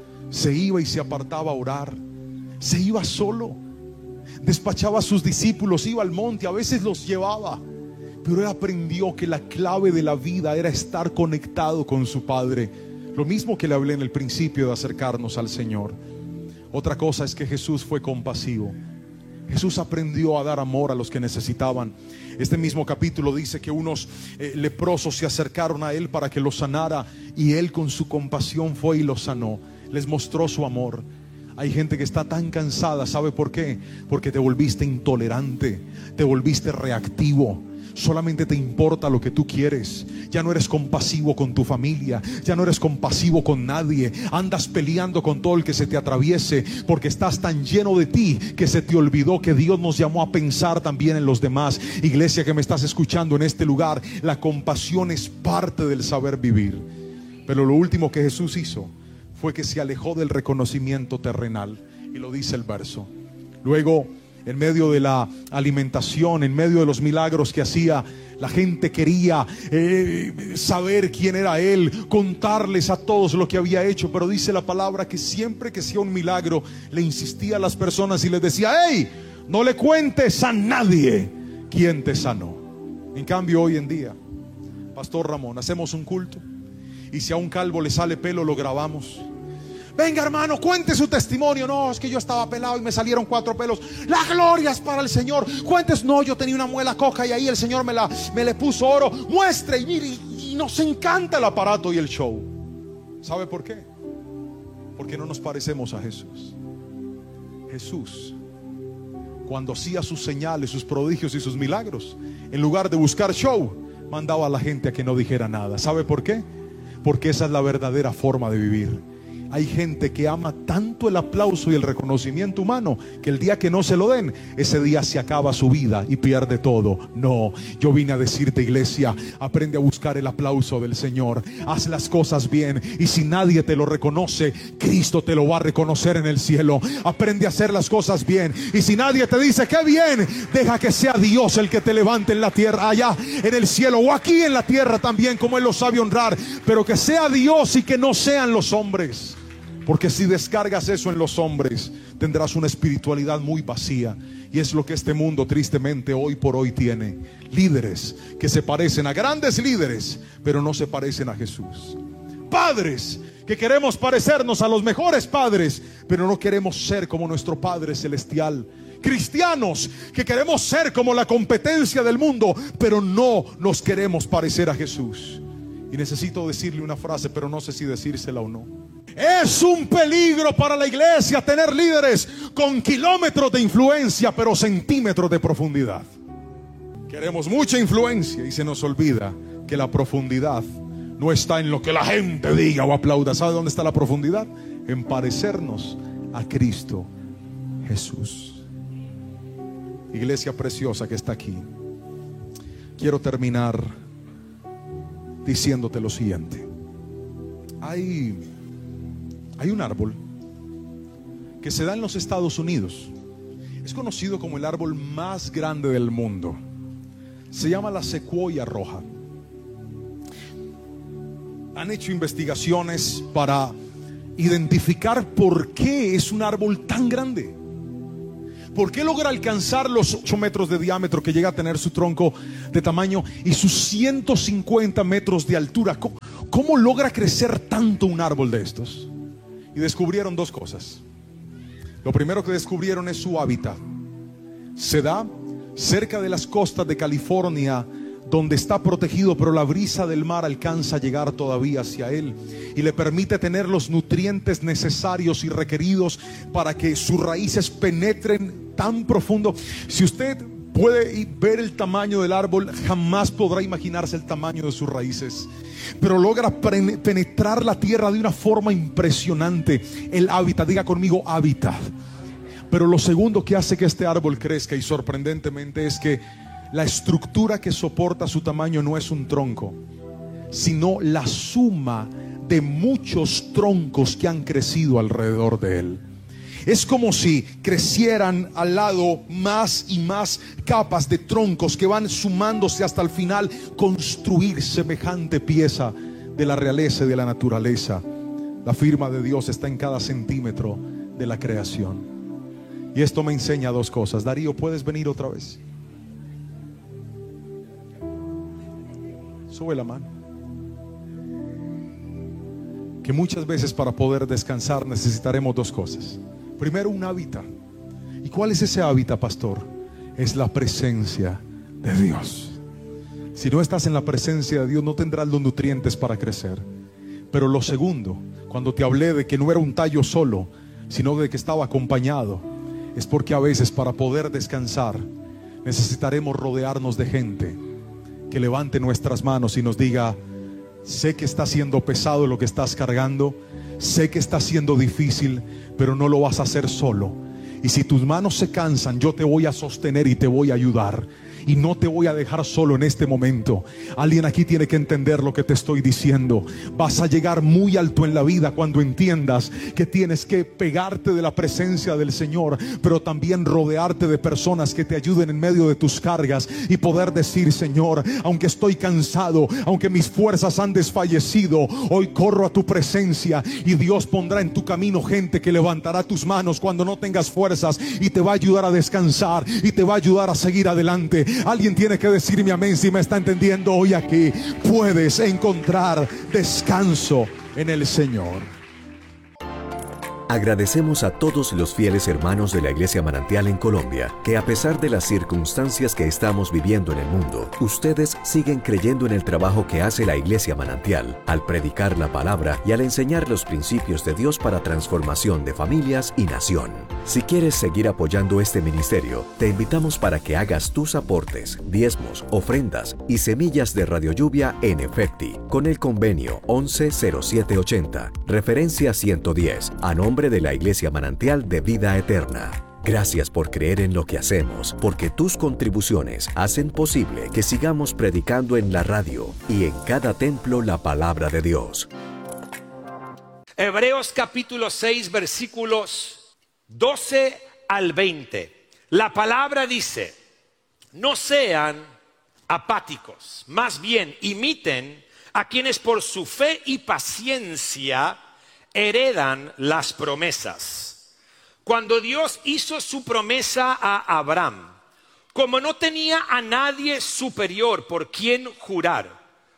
Se iba y se apartaba a orar. Se iba solo. Despachaba a sus discípulos, iba al monte, a veces los llevaba. Pero él aprendió que la clave de la vida era estar conectado con su Padre. Lo mismo que le hablé en el principio de acercarnos al Señor. Otra cosa es que Jesús fue compasivo. Jesús aprendió a dar amor a los que necesitaban. Este mismo capítulo dice que unos eh, leprosos se acercaron a él para que los sanara, y él con su compasión fue y los sanó. Les mostró su amor. Hay gente que está tan cansada, ¿sabe por qué? Porque te volviste intolerante, te volviste reactivo. Solamente te importa lo que tú quieres. Ya no eres compasivo con tu familia, ya no eres compasivo con nadie. Andas peleando con todo el que se te atraviese, porque estás tan lleno de ti que se te olvidó que Dios nos llamó a pensar también en los demás. Iglesia que me estás escuchando en este lugar, la compasión es parte del saber vivir. Pero lo último que Jesús hizo fue que se alejó del reconocimiento terrenal, y lo dice el verso. Luego, en medio de la alimentación, en medio de los milagros que hacía, la gente quería eh, saber quién era él, contarles a todos lo que había hecho. Pero dice la palabra que siempre que hacía un milagro, le insistía a las personas y les decía: hey, no le cuentes a nadie quién te sanó. En cambio, hoy en día, Pastor Ramón, hacemos un culto, y si a un calvo le sale pelo, lo grabamos. Venga, hermano, cuente su testimonio. No, es que yo estaba pelado y me salieron cuatro pelos. La gloria es para el Señor. Cuentes. No, yo tenía una muela coja y ahí el Señor me, la, me le puso oro. Muestre y mire, y, y nos encanta el aparato y el show. ¿Sabe por qué? Porque no nos parecemos a Jesús. Jesús, cuando hacía sus señales, sus prodigios y sus milagros, en lugar de buscar show, mandaba a la gente a que no dijera nada. ¿Sabe por qué? Porque esa es la verdadera forma de vivir. Hay gente que ama tanto el aplauso y el reconocimiento humano que el día que no se lo den, ese día se acaba su vida y pierde todo. No, yo vine a decirte, iglesia, aprende a buscar el aplauso del Señor. Haz las cosas bien, y si nadie te lo reconoce, Cristo te lo va a reconocer en el cielo. Aprende a hacer las cosas bien, y si nadie te dice qué bien, deja que sea Dios el que te levante en la tierra, allá en el cielo, o aquí en la tierra también, como Él lo sabe honrar. Pero que sea Dios y que no sean los hombres. Porque si descargas eso en los hombres, tendrás una espiritualidad muy vacía. Y es lo que este mundo tristemente hoy por hoy tiene. Líderes que se parecen a grandes líderes, pero no se parecen a Jesús. Padres que queremos parecernos a los mejores padres, pero no queremos ser como nuestro Padre Celestial. Cristianos que queremos ser como la competencia del mundo, pero no nos queremos parecer a Jesús. Y necesito decirle una frase, pero no sé si decírsela o no. Es un peligro para la iglesia tener líderes con kilómetros de influencia, pero centímetros de profundidad. Queremos mucha influencia y se nos olvida que la profundidad no está en lo que la gente diga o aplauda. ¿Sabe dónde está la profundidad? En parecernos a Cristo Jesús. Iglesia preciosa que está aquí, quiero terminar diciéndote lo siguiente. Hay, hay un árbol que se da en los Estados Unidos. Es conocido como el árbol más grande del mundo. Se llama la secuoya roja. Han hecho investigaciones para identificar por qué es un árbol tan grande. ¿Por qué logra alcanzar los ocho metros de diámetro que llega a tener su tronco de tamaño y sus ciento cincuenta metros de altura? ¿Cómo, cómo logra crecer tanto un árbol de estos? Y descubrieron dos cosas. Lo primero que descubrieron es su hábitat. Se da cerca de las costas de California, donde está protegido, pero la brisa del mar alcanza a llegar todavía hacia él y le permite tener los nutrientes necesarios y requeridos para que sus raíces penetren tan profundo. Si usted puede ver el tamaño del árbol, jamás podrá imaginarse el tamaño de sus raíces, pero logra penetrar la tierra de una forma impresionante. El hábitat, diga conmigo, hábitat. Pero lo segundo que hace que este árbol crezca, y sorprendentemente, es que la estructura que soporta su tamaño no es un tronco, sino la suma de muchos troncos que han crecido alrededor de él. Es como si crecieran al lado más y más capas de troncos que van sumándose hasta el final construir semejante pieza de la realeza y de la naturaleza. La firma de Dios está en cada centímetro de la creación. Y esto me enseña dos cosas. Darío, ¿puedes venir otra vez? Sube la mano. Que muchas veces para poder descansar necesitaremos dos cosas. Primero, un hábitat. ¿Y cuál es ese hábitat, pastor? Es la presencia de Dios. Si no estás en la presencia de Dios, no tendrás los nutrientes para crecer. Pero lo segundo, cuando te hablé de que no era un tallo solo, sino de que estaba acompañado, es porque a veces para poder descansar necesitaremos rodearnos de gente que levante nuestras manos y nos diga: sé que está siendo pesado lo que estás cargando, sé que está siendo difícil, pero no lo vas a hacer solo. Y si tus manos se cansan, yo te voy a sostener y te voy a ayudar. Y no te voy a dejar solo en este momento. Alguien aquí tiene que entender lo que te estoy diciendo. Vas a llegar muy alto en la vida cuando entiendas que tienes que pegarte de la presencia del Señor, pero también rodearte de personas que te ayuden en medio de tus cargas y poder decir: Señor, aunque estoy cansado, aunque mis fuerzas han desfallecido, hoy corro a tu presencia. Y Dios pondrá en tu camino gente que levantará tus manos cuando no tengas fuerzas y te va a ayudar a descansar y te va a ayudar a seguir adelante. Alguien tiene que decirme amén si me está entendiendo hoy aquí. Puedes encontrar descanso en el Señor. Agradecemos a todos los fieles hermanos de la Iglesia Manantial en Colombia, que a pesar de las circunstancias que estamos viviendo en el mundo, ustedes siguen creyendo en el trabajo que hace la Iglesia Manantial, al predicar la palabra y al enseñar los principios de Dios para transformación de familias y nación. Si quieres seguir apoyando este ministerio, te invitamos para que hagas tus aportes, diezmos, ofrendas y semillas de Radio Lluvia en Efecti, con el convenio once cero siete ochenta, referencia ciento diez, a nombre de la Iglesia Manantial de Vida Eterna. Gracias por creer en lo que hacemos, porque tus contribuciones hacen posible que sigamos predicando en la radio y en cada templo la palabra de Dios. Hebreos capítulo seis, versículos doce al veinte. La palabra dice: no sean apáticos, más bien imiten a quienes por su fe y paciencia heredan las promesas. Cuando Dios hizo su promesa a Abraham, como no tenía a nadie superior por quien jurar,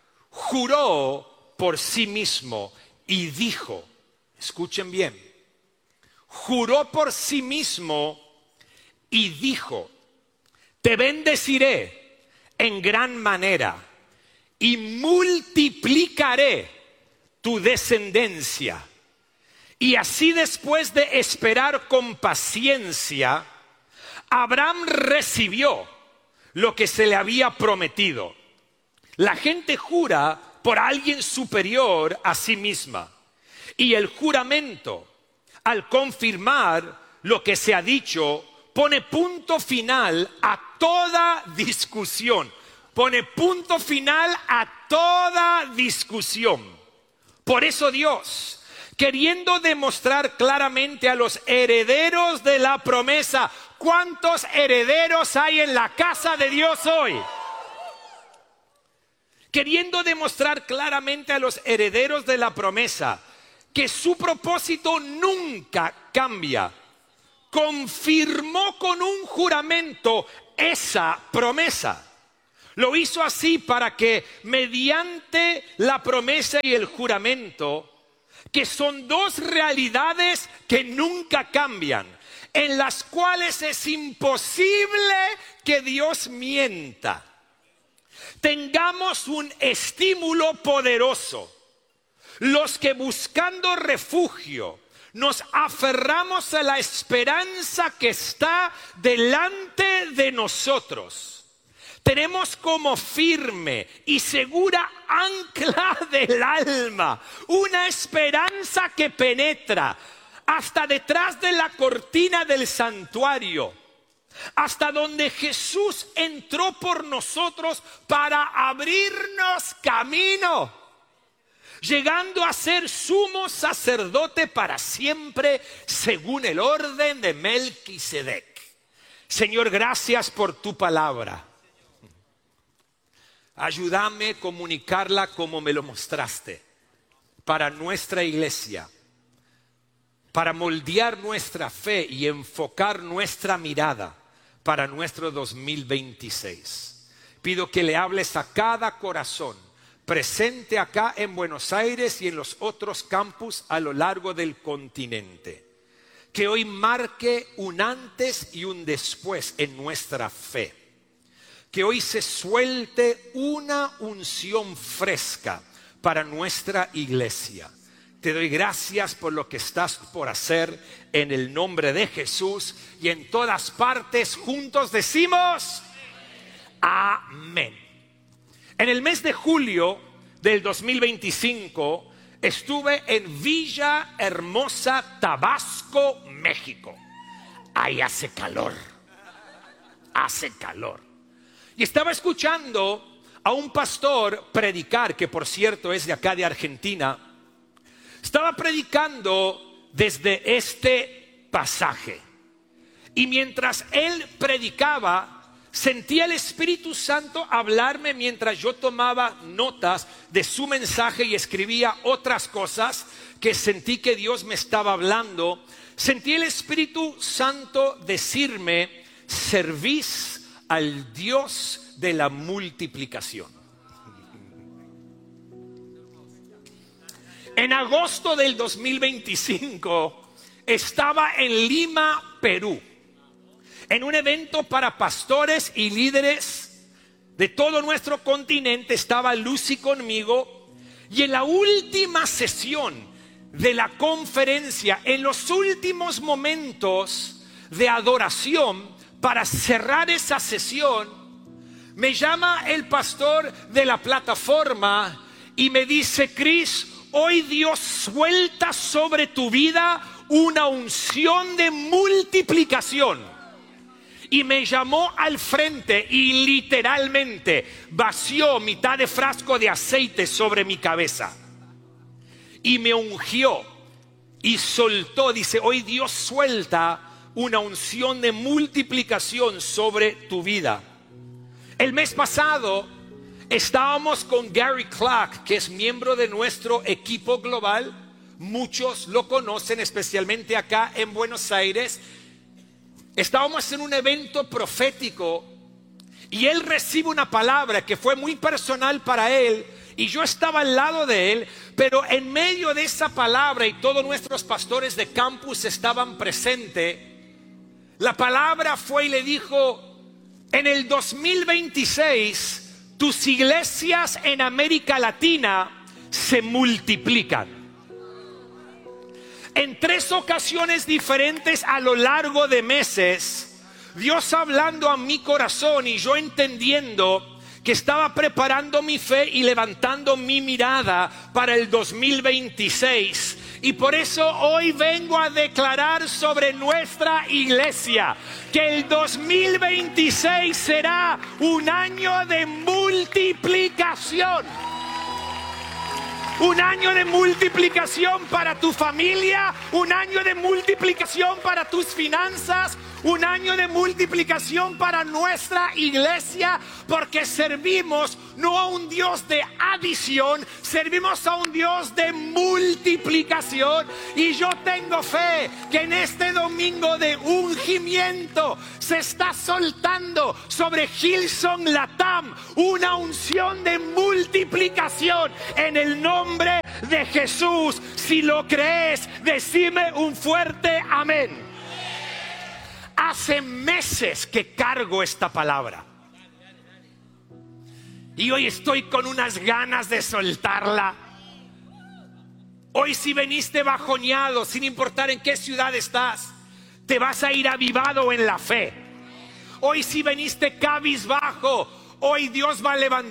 juró por sí mismo y dijo, escuchen bien, juró por sí mismo y dijo: te bendeciré en gran manera y multiplicaré tu descendencia. Y así, después de esperar con paciencia, Abraham recibió lo que se le había prometido. La gente jura por alguien superior a sí misma. Y el juramento, al confirmar lo que se ha dicho, pone punto final a toda discusión. Pone punto final a toda discusión. Por eso Dios, queriendo demostrar claramente a los herederos de la promesa, ¿cuántos herederos hay en la casa de Dios hoy? queriendo demostrar claramente a los herederos de la promesa que su propósito nunca cambia, confirmó con un juramento esa promesa. Lo hizo así para que mediante la promesa y el juramento, que son dos realidades que nunca cambian, en las cuales es imposible que Dios mienta, tengamos un estímulo poderoso. Los que buscando refugio nos aferramos a la esperanza que está delante de nosotros, tenemos como firme y segura ancla del alma una esperanza que penetra hasta detrás de la cortina del santuario, hasta donde Jesús entró por nosotros para abrirnos camino, llegando a ser sumo sacerdote para siempre según el orden de Melquisedec. Señor, gracias por tu palabra. Ayúdame a comunicarla como me lo mostraste para nuestra iglesia, para moldear nuestra fe y enfocar nuestra mirada para nuestro dos mil veintiséis. Pido que le hables a cada corazón presente acá en Buenos Aires y en los otros campus a lo largo del continente. Que hoy marque un antes y un después en nuestra fe. Que hoy se suelte una unción fresca para nuestra iglesia. Te doy gracias por lo que estás por hacer en el nombre de Jesús, y en todas partes juntos decimos amén. En el mes de julio del dos mil veinticinco estuve en Villa Hermosa, Tabasco, México. Ahí hace calor, hace calor. Y estaba escuchando a un pastor predicar, que por cierto es de acá de Argentina. Estaba predicando desde este pasaje. Y mientras él predicaba, sentía el Espíritu Santo hablarme mientras yo tomaba notas de su mensaje y escribía otras cosas que sentí que Dios me estaba hablando. Sentí el Espíritu Santo decirme: servís al Dios de la multiplicación. En agosto del dos mil veinticinco estaba en Lima, Perú, en un evento para pastores y líderes de todo nuestro continente. Estaba Lucy conmigo, y en la última sesión de la conferencia, en los últimos momentos de adoración, para cerrar esa sesión, me llama el pastor de la plataforma y me dice: Cris, hoy Dios suelta sobre tu vida una unción de multiplicación. Y me llamó al frente y literalmente vació mitad de frasco de aceite sobre mi cabeza. Y me ungió y soltó. Dice: hoy Dios suelta una unción de multiplicación sobre tu vida. El mes pasado estábamos con Gary Clark, que es miembro de nuestro equipo global. Muchos lo conocen, especialmente acá en Buenos Aires. Estábamos en un evento profético y él recibe una palabra que fue muy personal para él, y yo estaba al lado de él, pero en medio de esa palabra, y todos nuestros pastores de campus estaban presentes, la palabra fue y le dijo: en el dos mil veintiséis tus iglesias en América Latina se multiplican. En tres ocasiones diferentes a lo largo de meses, Dios hablando a mi corazón y yo entendiendo que estaba preparando mi fe y levantando mi mirada para el dos mil veintiséis. Y por eso hoy vengo a declarar sobre nuestra iglesia que el dos mil veintiséis será un año de multiplicación. Un año de multiplicación para tu familia, un año de multiplicación para tus finanzas, un año de multiplicación para nuestra iglesia, porque servimos no a un Dios de adición, servimos a un Dios de multiplicación. Y yo tengo fe que en este domingo de ungimiento se está soltando sobre Hillsong Latam una unción de multiplicación en el nombre de Jesús. Si lo crees, decime un fuerte amén. Hace meses que cargo esta palabra y hoy estoy con unas ganas de soltarla. Hoy, si veniste bajoneado, sin importar en qué ciudad estás, te vas a ir avivado en la fe. Hoy, si veniste cabizbajo, hoy Dios va a levantar